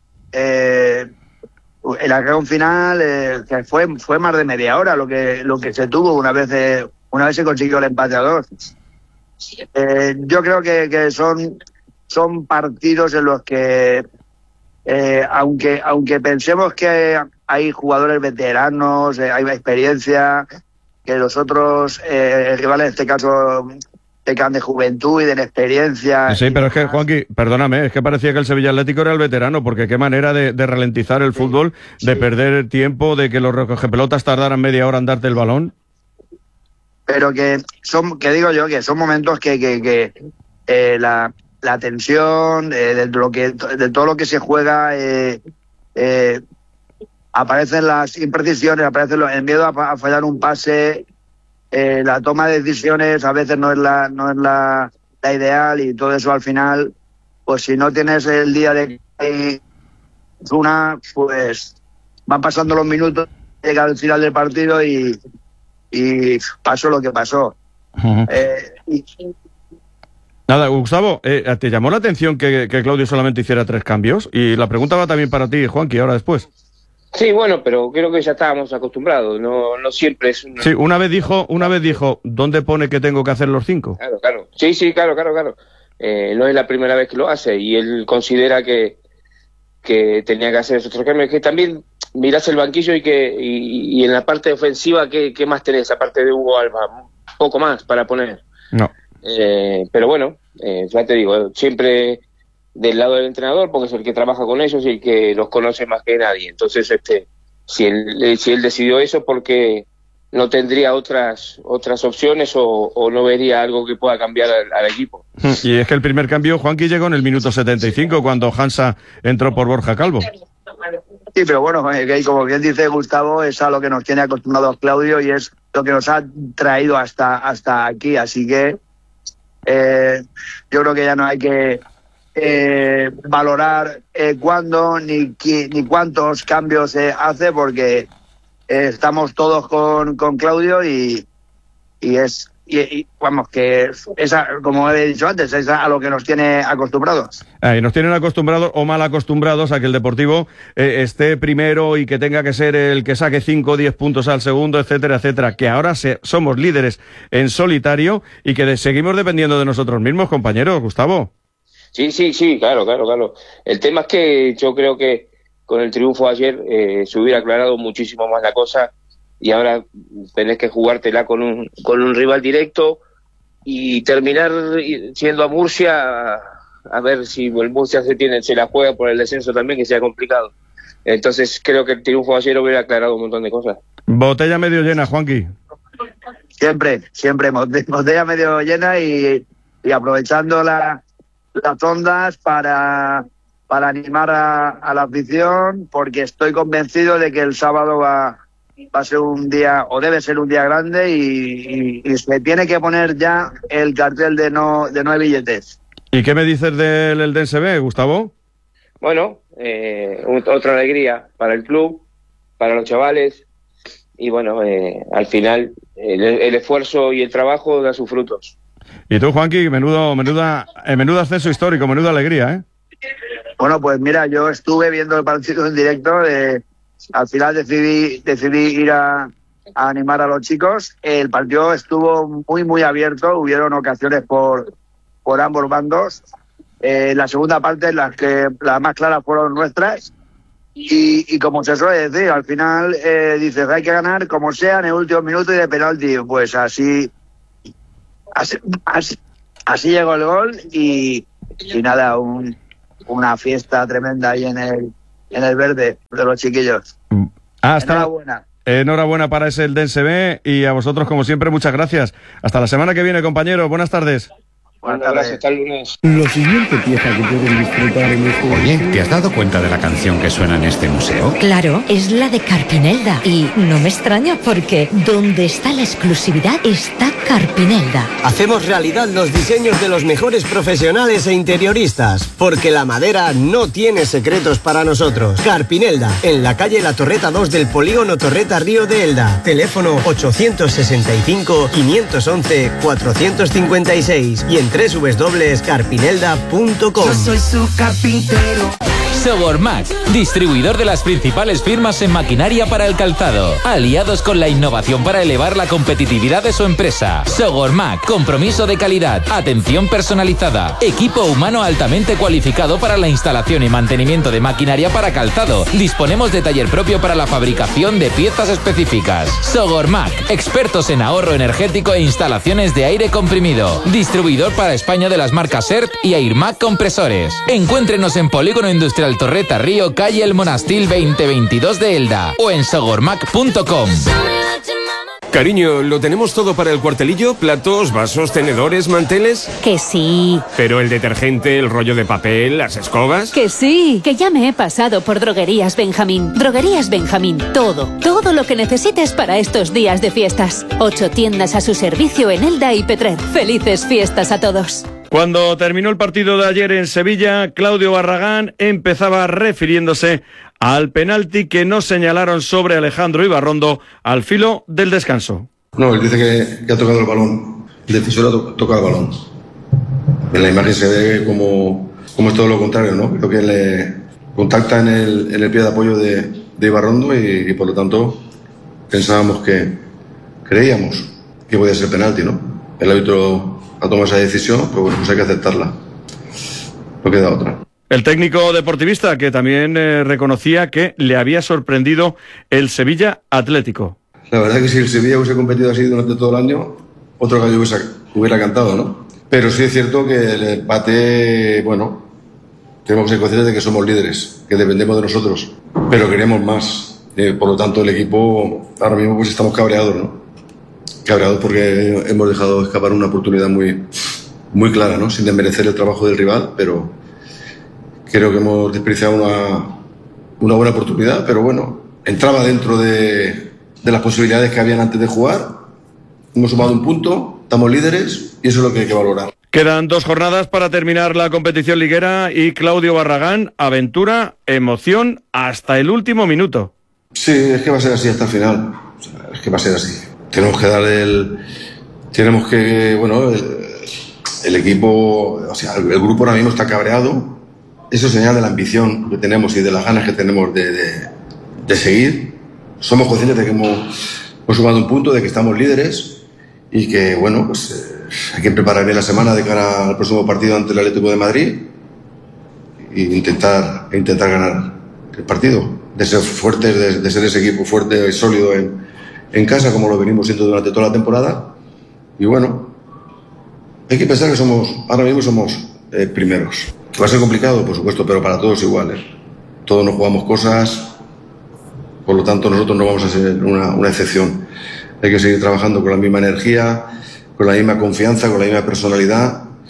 Speaker 15: el arreglo final, que fue más de media hora lo que se tuvo una vez se consiguió el empate a 2. Yo creo que son partidos en los que aunque pensemos que hay jugadores veteranos, hay experiencia, que los otros rivales en este caso pecan de juventud y de inexperiencia.
Speaker 9: Sí, pero es que, Juanqui, perdóname, es que parecía que el Sevilla Atlético era el veterano, porque qué manera de ralentizar el fútbol, de perder tiempo, de que los recogepelotas tardaran media hora en darte el balón.
Speaker 15: Pero que digo yo, que son momentos que la tensión de todo lo que se juega, aparecen las imprecisiones, aparece el miedo a fallar un pase, la toma de decisiones a veces no es la ideal, y todo eso al final, pues si no tienes el día de una, pues van pasando los minutos, llega al final del partido y pasó lo que pasó.
Speaker 9: Uh-huh. Nada, Gustavo, ¿te llamó la atención que Claudio solamente hiciera 3 cambios? Y la pregunta va también para ti, Juanqui, ahora después.
Speaker 16: Sí, bueno, pero creo que ya estábamos acostumbrados, no siempre es...
Speaker 9: Sí, una vez dijo, ¿dónde pone que tengo que hacer los 5?
Speaker 16: Claro. Sí, claro. No es la primera vez que lo hace, y él considera que tenía que hacer esos 3 cambios. Que también mirás el banquillo y en la parte ofensiva, ¿qué más tenés aparte de Hugo Alba? Poco más para poner.
Speaker 9: No.
Speaker 16: Pero bueno, ya te digo, siempre del lado del entrenador, porque es el que trabaja con ellos y el que los conoce más que nadie. Entonces, si él decidió eso, porque no tendría otras opciones o no vería algo que pueda cambiar al equipo.
Speaker 9: Y es que el primer cambio, Juanqui, llegó en el minuto 75, cuando Hansa entró por Borja Calvo.
Speaker 15: Sí, pero bueno, como bien dice Gustavo, es a lo que nos tiene acostumbrados Claudio y es lo que nos ha traído hasta aquí. Así que yo creo que ya no hay que valorar cuándo ni cuántos cambios se hace, porque estamos todos con Claudio y vamos, que esa, como he dicho antes, es a lo que nos tiene acostumbrados.
Speaker 9: Y nos tienen acostumbrados o mal acostumbrados a que el Deportivo esté primero y que tenga que ser el que saque 5 o 10 puntos al segundo, etcétera, etcétera. Que ahora somos líderes en solitario y que seguimos dependiendo de nosotros mismos, compañeros. Gustavo.
Speaker 16: Sí, claro. El tema es que yo creo que con el triunfo de ayer se hubiera aclarado muchísimo más la cosa, y ahora tenés que jugártela con un rival directo y terminar siendo a Murcia, a ver si el Murcia se la juega por el descenso también, que sea complicado. Entonces creo que el triunfo de ayer hubiera aclarado un montón de cosas.
Speaker 9: Botella medio llena, Juanqui.
Speaker 15: Siempre botella medio llena y aprovechando las ondas para para animar a la afición, porque estoy convencido de que el sábado va a ser un día, o debe ser un día grande, y se tiene que poner ya el cartel de no hay billetes.
Speaker 9: ¿Y qué me dices del Eldense B, Gustavo?
Speaker 16: Bueno, otra alegría para el club, para los chavales, y bueno, al final el esfuerzo y el trabajo da sus frutos.
Speaker 9: Y tú, Juanqui, menudo ascenso histórico, menuda alegría, ¿eh?
Speaker 15: Bueno, pues mira, yo estuve viendo el partido en directo, al final decidí ir a animar a los chicos. El partido estuvo muy abierto, hubieron ocasiones por ambos bandos. La segunda parte, las más claras fueron nuestras, y como se suele decir, al final dices, hay que ganar como sea en el último minuto y de penalti. Pues así llegó el gol, y nada, una fiesta tremenda ahí en el verde de los chiquillos.
Speaker 9: Enhorabuena para ese Eldense B, y a vosotros, como siempre, muchas gracias. Hasta la semana que viene, compañeros. Buenas tardes.
Speaker 16: Un abrazo, hasta el lunes.
Speaker 17: Lo siguiente pieza que pueden disfrutar en este...
Speaker 18: Oye, ¿te has dado cuenta de la canción que suena en este museo?
Speaker 20: Claro, es la de Carpinelda. Y no me extraña porque donde está la exclusividad está Carpinelda.
Speaker 21: Hacemos realidad los diseños de los mejores profesionales e interioristas, porque la madera no tiene secretos para nosotros. Carpinelda, en la calle La Torreta 2 del polígono Torreta Río de Elda. Teléfono 865-511-456 y en www.carpinelda.com.
Speaker 22: Yo soy su carpintero.
Speaker 23: Sogormac, distribuidor de las principales firmas en maquinaria para el calzado, aliados con la innovación para elevar la competitividad de su empresa. Sogormac, compromiso de calidad, atención personalizada, equipo humano altamente cualificado para la instalación y mantenimiento de maquinaria para calzado. Disponemos de taller propio para la fabricación de piezas específicas. Sogormac, expertos en ahorro energético e instalaciones de aire comprimido. Distribuidor para España de las marcas ERT y Airmac Compresores. Encuéntrenos en Polígono Industrial Torreta Río, calle El Monastil 2022 de Elda, o en sogormac.com.
Speaker 24: Cariño, ¿lo tenemos todo para el cuartelillo? ¿Platos, vasos, tenedores, manteles?
Speaker 14: Que sí.
Speaker 24: ¿Pero el detergente, el rollo de papel, las escobas?
Speaker 14: Que sí, que ya me he pasado por Droguerías Benjamín. Droguerías Benjamín, todo lo que necesites para estos días de fiestas. 8 tiendas a su servicio en Elda y Petrer. Felices fiestas a todos.
Speaker 9: Cuando terminó el partido de ayer en Sevilla, Claudio Barragán empezaba refiriéndose al penalti que no señalaron sobre Alejandro Ibarrondo al filo del descanso.
Speaker 25: No, él dice que ha tocado el balón. El defensor ha tocado el balón. En la imagen se ve como es todo lo contrario, ¿no? Creo que le contacta en el pie de apoyo de Ibarrondo y por lo tanto creíamos que podía ser penalti, ¿no? El árbitro ha tomado esa decisión, pero bueno, pues hay que aceptarla. No queda otra.
Speaker 9: El técnico deportivista que también reconocía que le había sorprendido el Sevilla Atlético.
Speaker 25: La verdad que si el Sevilla hubiese competido así durante todo el año, otro gallo hubiera cantado, ¿no? Pero sí es cierto que el empate, bueno, tenemos que ser conscientes de que somos líderes, que dependemos de nosotros, pero queremos más. Por lo tanto, el equipo ahora mismo pues estamos cabreados, ¿no? Cabreados porque hemos dejado escapar una oportunidad muy clara, ¿no? Sin desmerecer el trabajo del rival, pero creo que hemos desperdiciado una buena oportunidad, pero bueno, entraba dentro de las posibilidades que habían antes de jugar. Hemos sumado un punto, estamos líderes y eso es lo que hay que valorar.
Speaker 9: Quedan 2 jornadas para terminar la competición liguera y Claudio Barragán, aventura, emoción hasta el último minuto.
Speaker 25: Sí, es que va a ser así hasta el final. O sea, es que va a ser así. Tenemos que dar el equipo, o sea, el grupo ahora mismo está cabreado. Eso es señal de la ambición que tenemos y de las ganas que tenemos de seguir. Somos conscientes de que hemos sumado un punto, de que estamos líderes y que, bueno, pues hay que preparar bien la semana de cara al próximo partido ante el Atlético de Madrid e intentar ganar el partido, de ser fuertes, de ser ese equipo fuerte y sólido en casa, como lo venimos siendo durante toda la temporada. Y bueno, hay que pensar que ahora mismo somos primeros. Va a ser complicado, por supuesto, pero para todos igual. Todos nos jugamos cosas, por lo tanto nosotros no vamos a ser una excepción. Hay que seguir trabajando con la misma energía, con la misma confianza, con la misma personalidad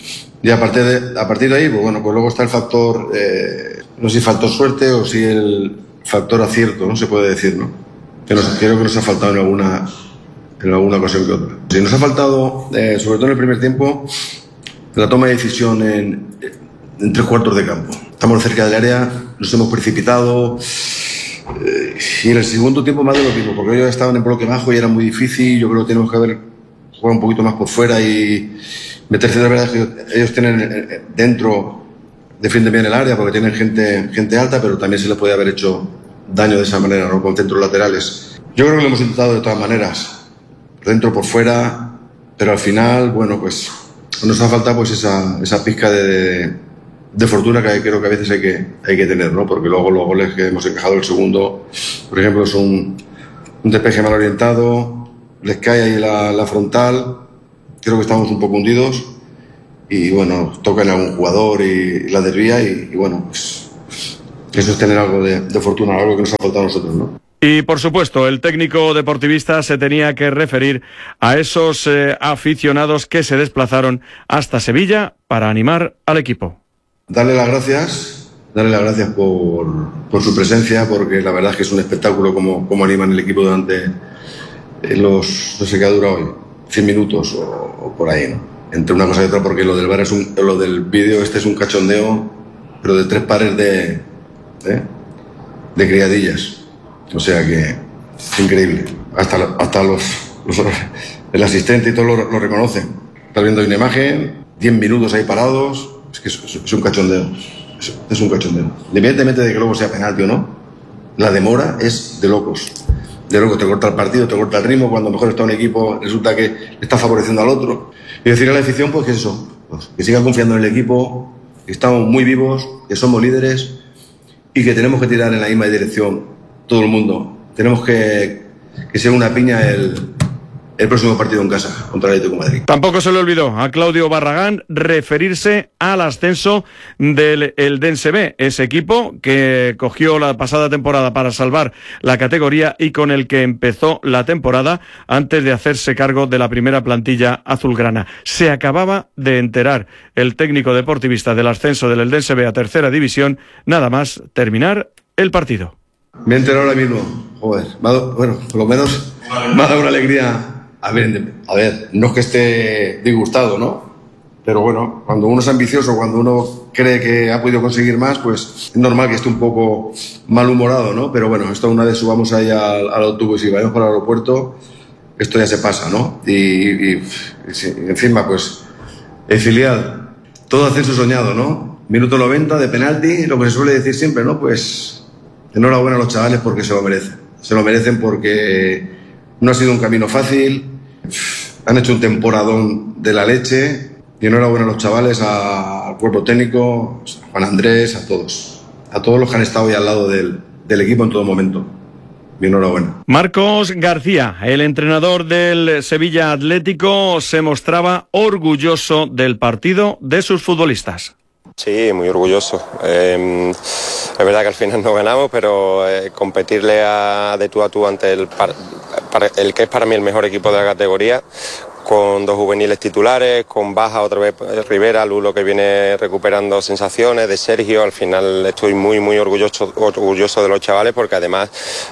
Speaker 25: Y a partir de ahí, pues bueno, pues luego está el factor, no sé si factor suerte o si el factor acierto, no se puede decir, ¿no? Creo que nos ha faltado en alguna ocasión que otra. Si nos ha faltado, sobre todo en el primer tiempo, la toma de decisión en 3/4 de campo. Estamos cerca del área, nos hemos precipitado, y en el segundo tiempo más de lo mismo, porque ellos estaban en bloque bajo y era muy difícil. Yo creo que tenemos que haber jugado un poquito más por fuera y meterse. De verdad que ellos tienen dentro, defienden bien el área porque tienen gente alta, pero también se les puede haber hecho daño de esa manera, ¿no? Con centros laterales. Yo creo que lo hemos intentado de todas maneras, dentro por fuera, pero al final, bueno, pues nos ha faltado pues esa pizca de fortuna que creo que a veces hay que tener, ¿no? Porque luego los goles que hemos encajado el segundo, por ejemplo, son un despeje mal orientado, les cae ahí la frontal, creo que estamos un poco hundidos y bueno, tocan a un jugador y la desvía y bueno, pues eso es tener algo de fortuna, algo que nos ha faltado a nosotros, ¿no?
Speaker 9: Y por supuesto, el técnico deportivista se tenía que referir a esos aficionados que se desplazaron hasta Sevilla para animar al equipo.
Speaker 25: Darle las gracias por su presencia, porque la verdad es que es un espectáculo como animan el equipo durante no sé qué ha durado hoy, 100 minutos o por ahí, ¿no? Entre una cosa y otra, porque lo del bar lo del vídeo es un cachondeo, pero de 3 pares de criadillas. O sea que es increíble. Hasta el asistente y todo lo reconocen. Estás viendo una imagen, 10 minutos ahí parados. Es que es un cachondeo. Es un cachondeo. Independientemente de que luego sea penalti o no, la demora es de locos. De locos, te corta el partido, te corta el ritmo. Cuando mejor está un equipo, resulta que le está favoreciendo al otro. Y decir a la afición, pues que eso, pues, que sigan confiando en el equipo, que estamos muy vivos, que somos líderes y que tenemos que tirar en la misma dirección todo el mundo. Tenemos que sea una piña el próximo partido en casa contra el Atlético de Madrid.
Speaker 9: Tampoco se le olvidó a Claudio Barragán referirse al ascenso del Eldense B, ese equipo que cogió la pasada temporada para salvar la categoría y con el que empezó la temporada antes de hacerse cargo de la primera plantilla azulgrana. Se acababa de enterar el técnico deportivista del ascenso del Eldense B a tercera división, nada más terminar el partido.
Speaker 25: Me he enterado ahora mismo, joder, bueno, por lo menos me ha dado una alegría. A ver, no es que esté disgustado, ¿no? Pero bueno, cuando uno es ambicioso, cuando uno cree que ha podido conseguir más, pues es normal que esté un poco malhumorado, ¿no? Pero bueno, esto una vez subamos ahí al autobús y vayamos para el aeropuerto, esto ya se pasa, ¿no? Y encima, pues, el filial, todo ascenso soñado, ¿no? Minuto 90 de penalti, lo que se suele decir siempre, ¿no? Pues enhorabuena a los chavales porque se lo merecen. Se lo merecen porque no ha sido un camino fácil, han hecho un temporadón de la leche y enhorabuena a los chavales, al cuerpo técnico, a Juan Andrés, a todos los que han estado ahí al lado del equipo en todo momento. Y enhorabuena.
Speaker 9: Marcos García, el entrenador del Sevilla Atlético, se mostraba orgulloso del partido de sus futbolistas.
Speaker 2: Sí, muy orgulloso. Es verdad que al final no ganamos, pero competirle de tú a tú ante el que es para mí el mejor equipo de la categoría, con 2 juveniles titulares, con baja otra vez Rivera, Lulo que viene recuperando sensaciones, de Sergio, al final estoy muy orgulloso de los chavales porque además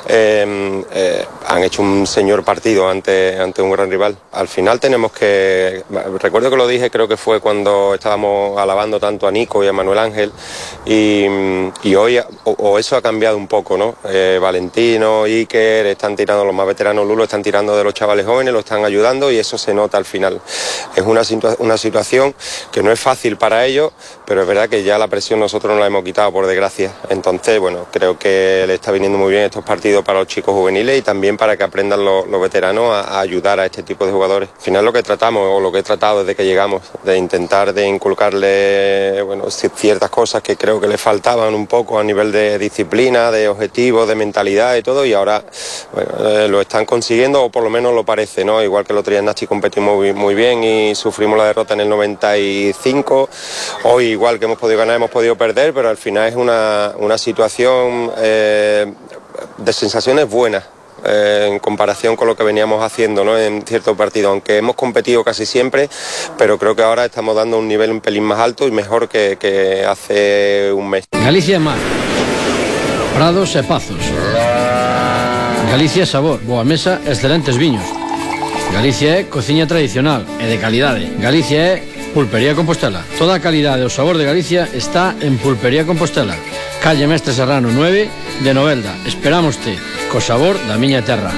Speaker 2: han hecho un señor partido ante un gran rival. Al final tenemos que, recuerdo que lo dije, creo que fue cuando estábamos alabando tanto a Nico y a Manuel Ángel y hoy o eso ha cambiado un poco, ¿no? Valentino, Iker, están tirando los más veteranos, Lulo, están tirando de los chavales jóvenes, lo están ayudando y eso se nota al final. Es una situación que no es fácil para ellos, pero es verdad que ya la presión nosotros no la hemos quitado, por desgracia. Entonces, bueno, creo que le está viniendo muy bien estos partidos para los chicos juveniles y también para que aprendan los veteranos a ayudar a este tipo de jugadores. Al final lo que tratamos, o lo que he tratado desde que llegamos, de intentar de inculcarle ciertas cosas que creo que le faltaban un poco a nivel de disciplina, de objetivos, de mentalidad y todo, y ahora lo están consiguiendo, o por lo menos lo parece, ¿no? Igual que el otro día en Nachi competimos muy bien y sufrimos la derrota en el 95. Hoy igual que hemos podido ganar, hemos podido perder, pero al final es una situación de sensaciones buenas. en comparación con lo que veníamos haciendo, ¿no?, en ciertos partidos, aunque hemos competido casi siempre, pero creo que ahora estamos dando un nivel un pelín más alto y mejor que hace un mes.
Speaker 3: Galicia é mar, prados e pazos. Galicia é sabor, boa mesa, excelentes viños. Galicia é cociña tradicional e de calidade. Galicia é Pulpería Compostela. Toda a calidade e o sabor de Galicia está en Pulpería Compostela. Calle Mestre Serrano 9 de Novelda. Esperámoste co sabor da miña terra.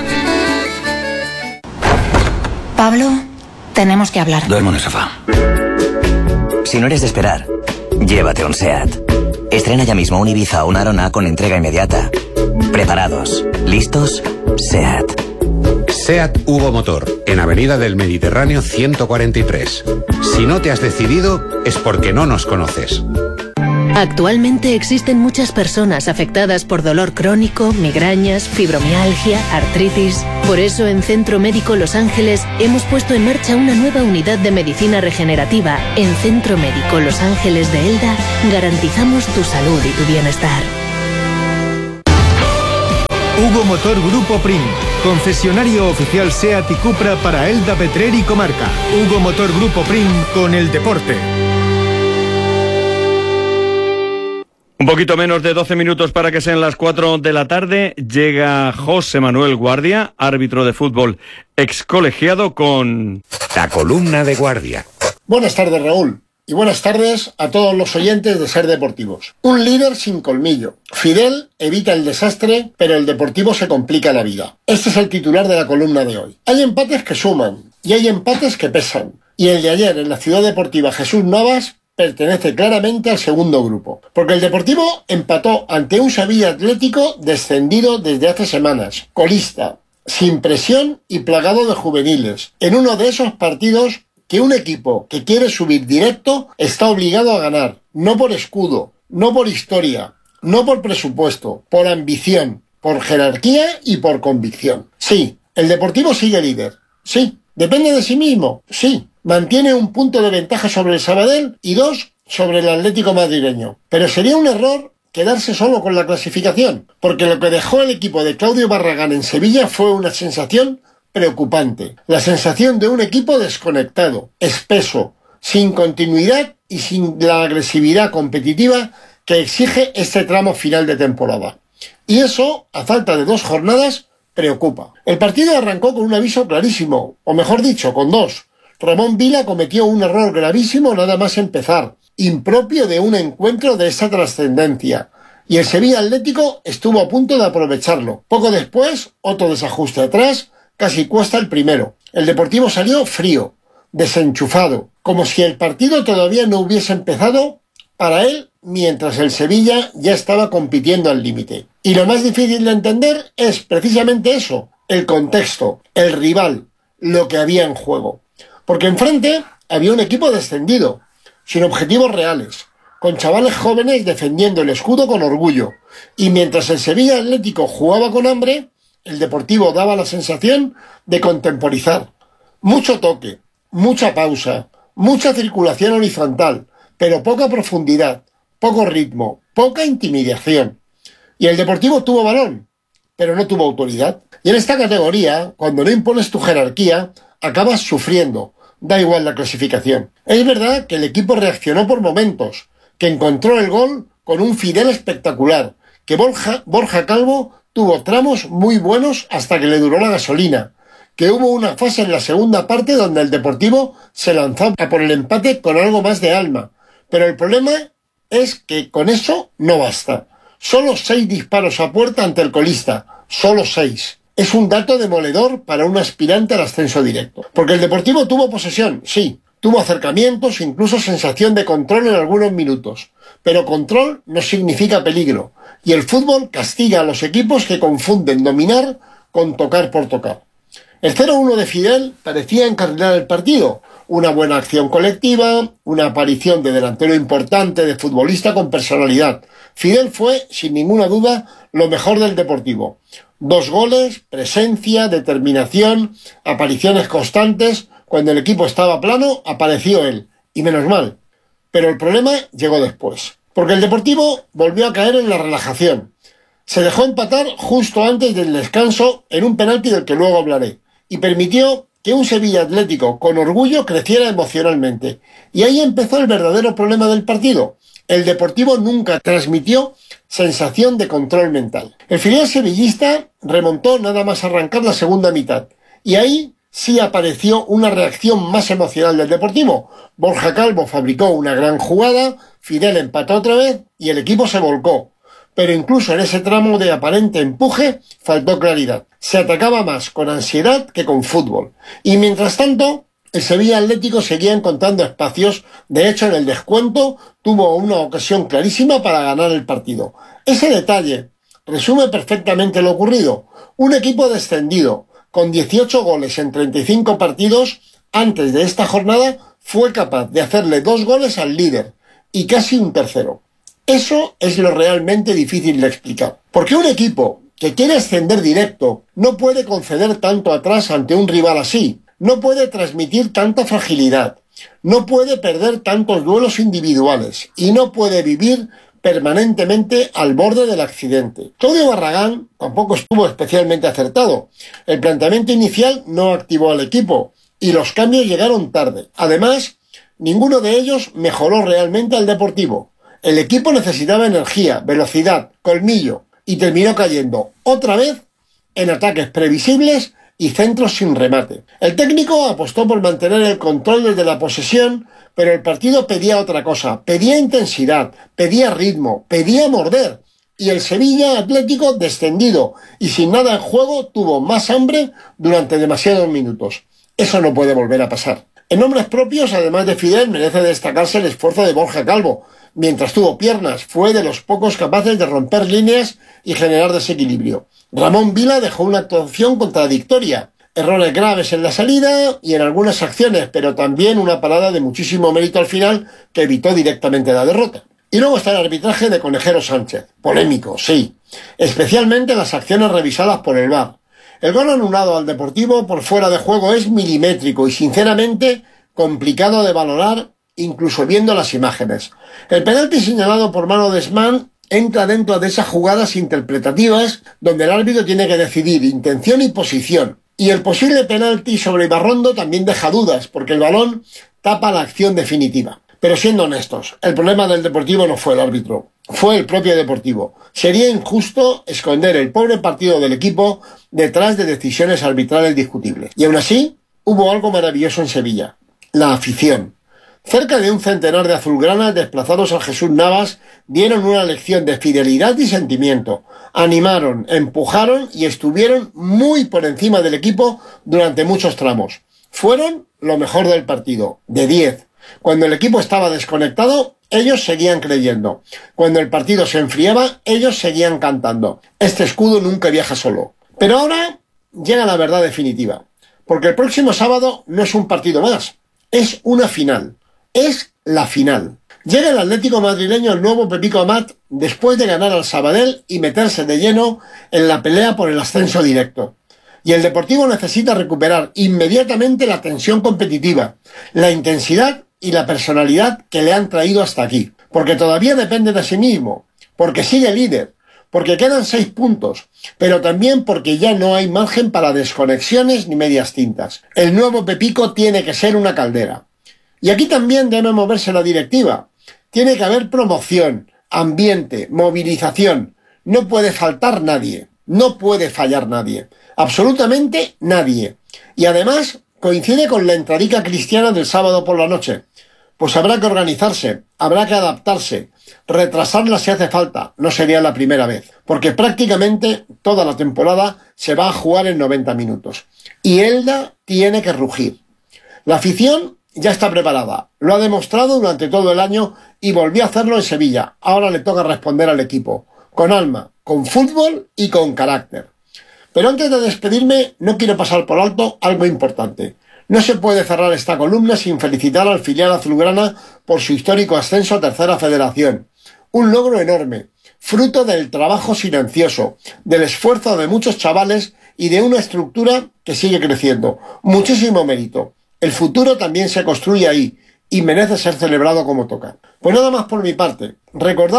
Speaker 4: Pablo, tenemos que hablar.
Speaker 5: Duermo en el sofá.
Speaker 4: Si no eres de esperar, llévate un SEAT. Estrena ya mismo un Ibiza o una Arona con entrega inmediata. Preparados, listos, SEAT.
Speaker 18: SEAT Hugo Motor, en Avenida del Mediterráneo 143. Si no te has decidido, es porque no nos conoces.
Speaker 12: Actualmente existen muchas personas afectadas por dolor crónico, migrañas, fibromialgia, artritis. Por eso en Centro Médico Los Ángeles hemos puesto en marcha una nueva unidad de medicina regenerativa. En Centro Médico Los Ángeles de Elda garantizamos tu salud y tu bienestar.
Speaker 10: Hugo Motor Grupo Prim, concesionario oficial SEAT y Cupra para Elda, Petrer y Comarca. Hugo Motor Grupo Prim con el deporte.
Speaker 9: Un poquito menos de 12 minutos para que sean las 4 de la tarde. Llega José Manuel Guardia, árbitro de fútbol excolegiado, con
Speaker 18: la columna de Guardia.
Speaker 19: Buenas tardes, Raúl. Y buenas tardes a todos los oyentes de Ser Deportivos. Un líder sin colmillo. Fidel evita el desastre, pero el Deportivo se complica la vida. Este es el titular de la columna de hoy. Hay empates que suman y hay empates que pesan. Y el de ayer en la Ciudad Deportiva Jesús Navas pertenece claramente al segundo grupo. Porque el Deportivo empató ante un Sevilla Atlético descendido desde hace semanas. Colista, sin presión y plagado de juveniles. En uno de esos partidos que un equipo que quiere subir directo está obligado a ganar, no por escudo, no por historia, no por presupuesto, por ambición, por jerarquía y por convicción. Sí, el Deportivo sigue líder, sí, depende de sí mismo, sí, mantiene un punto de ventaja sobre el Sabadell y 2 sobre el Atlético madrileño, pero sería un error quedarse solo con la clasificación, porque lo que dejó el equipo de Claudio Barragán en Sevilla fue una sensación preocupante. La sensación de un equipo desconectado, espeso, sin continuidad y sin la agresividad competitiva que exige este tramo final de temporada. Y eso, a falta de 2 jornadas, preocupa. El partido arrancó con un aviso clarísimo, o mejor dicho, con 2. Ramón Vila cometió un error gravísimo nada más empezar, impropio de un encuentro de esa trascendencia. Y el Sevilla Atlético estuvo a punto de aprovecharlo. Poco después, otro desajuste atrás, casi cuesta el primero. El Deportivo salió frío, desenchufado, como si el partido todavía no hubiese empezado para él, mientras el Sevilla ya estaba compitiendo al límite. Y lo más difícil de entender es precisamente eso, el contexto, el rival, lo que había en juego. Porque enfrente había un equipo descendido, sin objetivos reales, con chavales jóvenes defendiendo el escudo con orgullo. Y mientras el Sevilla Atlético jugaba con hambre, el Deportivo daba la sensación de contemporizar. Mucho toque, mucha pausa, mucha circulación horizontal, pero poca profundidad, poco ritmo, poca intimidación. Y el Deportivo tuvo balón, pero no tuvo autoridad. Y en esta categoría, cuando no impones tu jerarquía, acabas sufriendo, da igual la clasificación. Es verdad que el equipo reaccionó por momentos, que encontró el gol con un Fidel espectacular, que Borja Calvo tuvo tramos muy buenos hasta que le duró la gasolina, que hubo una fase en la segunda parte donde el Deportivo se lanzó a por el empate con algo más de alma. Pero el problema es que con eso no basta. Solo 6 disparos a puerta ante el colista, solo 6. Es un dato demoledor para un aspirante al ascenso directo. Porque el Deportivo tuvo posesión, sí, tuvo acercamientos, incluso sensación de control en algunos minutos. Pero control no significa peligro. Y el fútbol castiga a los equipos que confunden dominar con tocar por tocar. El 0-1 de Fidel parecía encarrilar el partido. Una buena acción colectiva, una aparición de delantero importante, de futbolista con personalidad. Fidel fue, sin ninguna duda, lo mejor del Deportivo. 2 goles, presencia, determinación, apariciones constantes. Cuando el equipo estaba plano, apareció él. Y menos mal. Pero el problema llegó después. Porque el Deportivo volvió a caer en la relajación. Se dejó empatar justo antes del descanso en un penalti del que luego hablaré y permitió que un Sevilla Atlético con orgullo creciera emocionalmente. Y ahí empezó el verdadero problema del partido. El Deportivo nunca transmitió sensación de control mental. El filial sevillista remontó nada más arrancar la segunda mitad. Y ahí sí apareció una reacción más emocional del Deportivo. Borja Calvo fabricó una gran jugada, Fidel empató otra vez y el equipo se volcó. Pero incluso en ese tramo de aparente empuje faltó claridad. Se atacaba más con ansiedad que con fútbol. Y mientras tanto, el Sevilla Atlético seguía encontrando espacios. De hecho, en el descuento tuvo una ocasión clarísima para ganar el partido. Ese detalle resume perfectamente lo ocurrido. Un equipo descendido, con 18 goles en 35 partidos, antes de esta jornada, fue capaz de hacerle 2 goles al líder y casi un tercero. Eso es lo realmente difícil de explicar. Porque un equipo que quiere ascender directo no puede conceder tanto atrás ante un rival así, no puede transmitir tanta fragilidad, no puede perder tantos duelos individuales y no puede vivir permanentemente al borde del accidente. Claudio Barragán tampoco estuvo especialmente acertado. El planteamiento inicial no activó al equipo y los cambios llegaron tarde. Además, ninguno de ellos mejoró realmente al Deportivo. El equipo necesitaba energía, velocidad, colmillo y terminó cayendo otra vez en ataques previsibles y centros sin remate. El técnico apostó por mantener el control desde la posesión, pero el partido pedía otra cosa, pedía intensidad, pedía ritmo, pedía morder. Y el Sevilla Atlético, descendido y sin nada en juego, tuvo más hambre durante demasiados minutos. Eso no puede volver a pasar. En nombres propios, además de Fidel, merece destacarse el esfuerzo de Borja Calvo. Mientras tuvo piernas, fue de los pocos capaces de romper líneas y generar desequilibrio. Ramón Vila dejó una actuación contradictoria. Errores graves en la salida y en algunas acciones, pero también una parada de muchísimo mérito al final que evitó directamente la derrota. Y luego está el arbitraje de Conejero Sánchez. Polémico, sí. Especialmente las acciones revisadas por el VAR. El gol anulado al Deportivo por fuera de juego es milimétrico y sinceramente complicado de valorar incluso viendo las imágenes. El penalti señalado por mano de Esman entra dentro de esas jugadas interpretativas donde el árbitro tiene que decidir intención y posición. Y el posible penalti sobre Ibarrondo también deja dudas porque el balón tapa la acción definitiva. Pero siendo honestos, el problema del Deportivo no fue el árbitro, fue el propio Deportivo. Sería injusto esconder el pobre partido del equipo detrás de decisiones arbitrales discutibles. Y aún así, hubo algo maravilloso en Sevilla: la afición. Cerca de un centenar de azulgranas desplazados al Jesús Navas dieron una lección de fidelidad y sentimiento. Animaron, empujaron y estuvieron muy por encima del equipo durante muchos tramos. Fueron lo mejor del partido, de 10. Cuando el equipo estaba desconectado, ellos seguían creyendo. Cuando el partido se enfriaba, ellos seguían cantando. Este escudo nunca viaja solo. Pero ahora llega la verdad definitiva. Porque el próximo sábado no es un partido más, es una final. Es la final. Llega el Atlético madrileño, el nuevo Pepico Amat, después de ganar al Sabadell y meterse de lleno en la pelea por el ascenso directo. Y el Deportivo necesita recuperar inmediatamente la tensión competitiva, la intensidad y la personalidad que le han traído hasta aquí. Porque todavía depende de sí mismo, porque sigue líder, porque quedan 6 puntos, pero también porque ya no hay margen para desconexiones ni medias tintas. El nuevo Pepico tiene que ser una caldera. Y aquí también debe moverse la directiva. Tiene que haber promoción, ambiente, movilización. No puede faltar nadie. No puede fallar nadie. Absolutamente nadie. Y además coincide con la entradica cristiana del sábado por la noche. Pues habrá que organizarse, habrá que adaptarse, retrasarla si hace falta. No sería la primera vez. Porque prácticamente toda la temporada se va a jugar en 90 minutos. Y Elda tiene que rugir. La afición ya está preparada, lo ha demostrado durante todo el año y volvió a hacerlo en Sevilla. Ahora le toca responder al equipo, con alma, con fútbol y con carácter. Pero antes de despedirme, no quiero pasar por alto algo importante. No se puede cerrar esta columna sin felicitar al filial azulgrana por su histórico ascenso a Tercera Federación. Un logro enorme, fruto del trabajo silencioso, del esfuerzo de muchos chavales y de una estructura que sigue creciendo. Muchísimo mérito. El futuro también se construye ahí y merece ser celebrado como toca. Pues nada más por mi parte. Recordad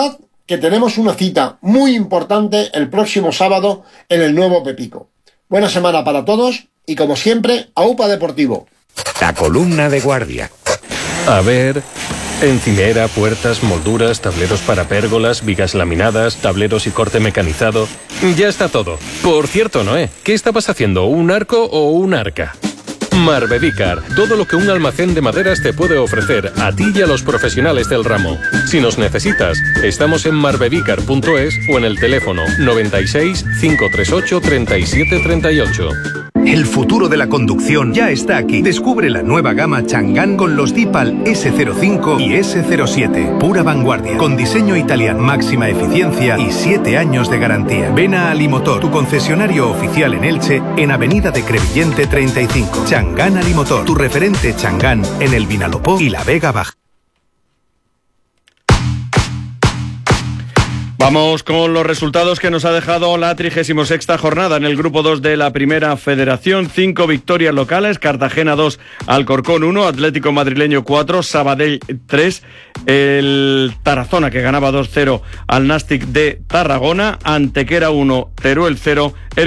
Speaker 19: que tenemos una cita muy importante el próximo sábado en el nuevo Pepico. Buena semana para todos y, como siempre, AUPA Deportivo.
Speaker 18: La columna de guardia.
Speaker 1: A ver... Encimera, puertas, molduras, tableros para pérgolas, vigas laminadas, tableros y corte mecanizado. Ya está todo. Por cierto, Noé, ¿qué estabas haciendo? ¿Un arco o un arca? Marbevicar, todo lo que un almacén de maderas te puede ofrecer a ti y a los profesionales del ramo. Si nos necesitas, estamos en marbevicar.es o en el teléfono 96 538 37 38.
Speaker 5: El futuro de la conducción ya está aquí. Descubre la nueva gama Chang'an con los Deepal S05 y S07. Pura vanguardia, con diseño italiano, máxima eficiencia y 7 años de garantía. Ven a Alimotor, tu concesionario oficial en Elche, en Avenida de Crevillente 35. Chang'an Alimotor, tu referente Chang'an en el Vinalopó y la Vega Baja.
Speaker 9: Vamos con los resultados que nos ha dejado la 36ª jornada en el grupo 2 de la Primera Federación. 5 victorias locales: Cartagena 2, Alcorcón 1, Atlético Madrileño 4, Sabadell 3, el Tarazona, que ganaba 2-0 al Nàstic de Tarragona, Antequera 1, Teruel 0,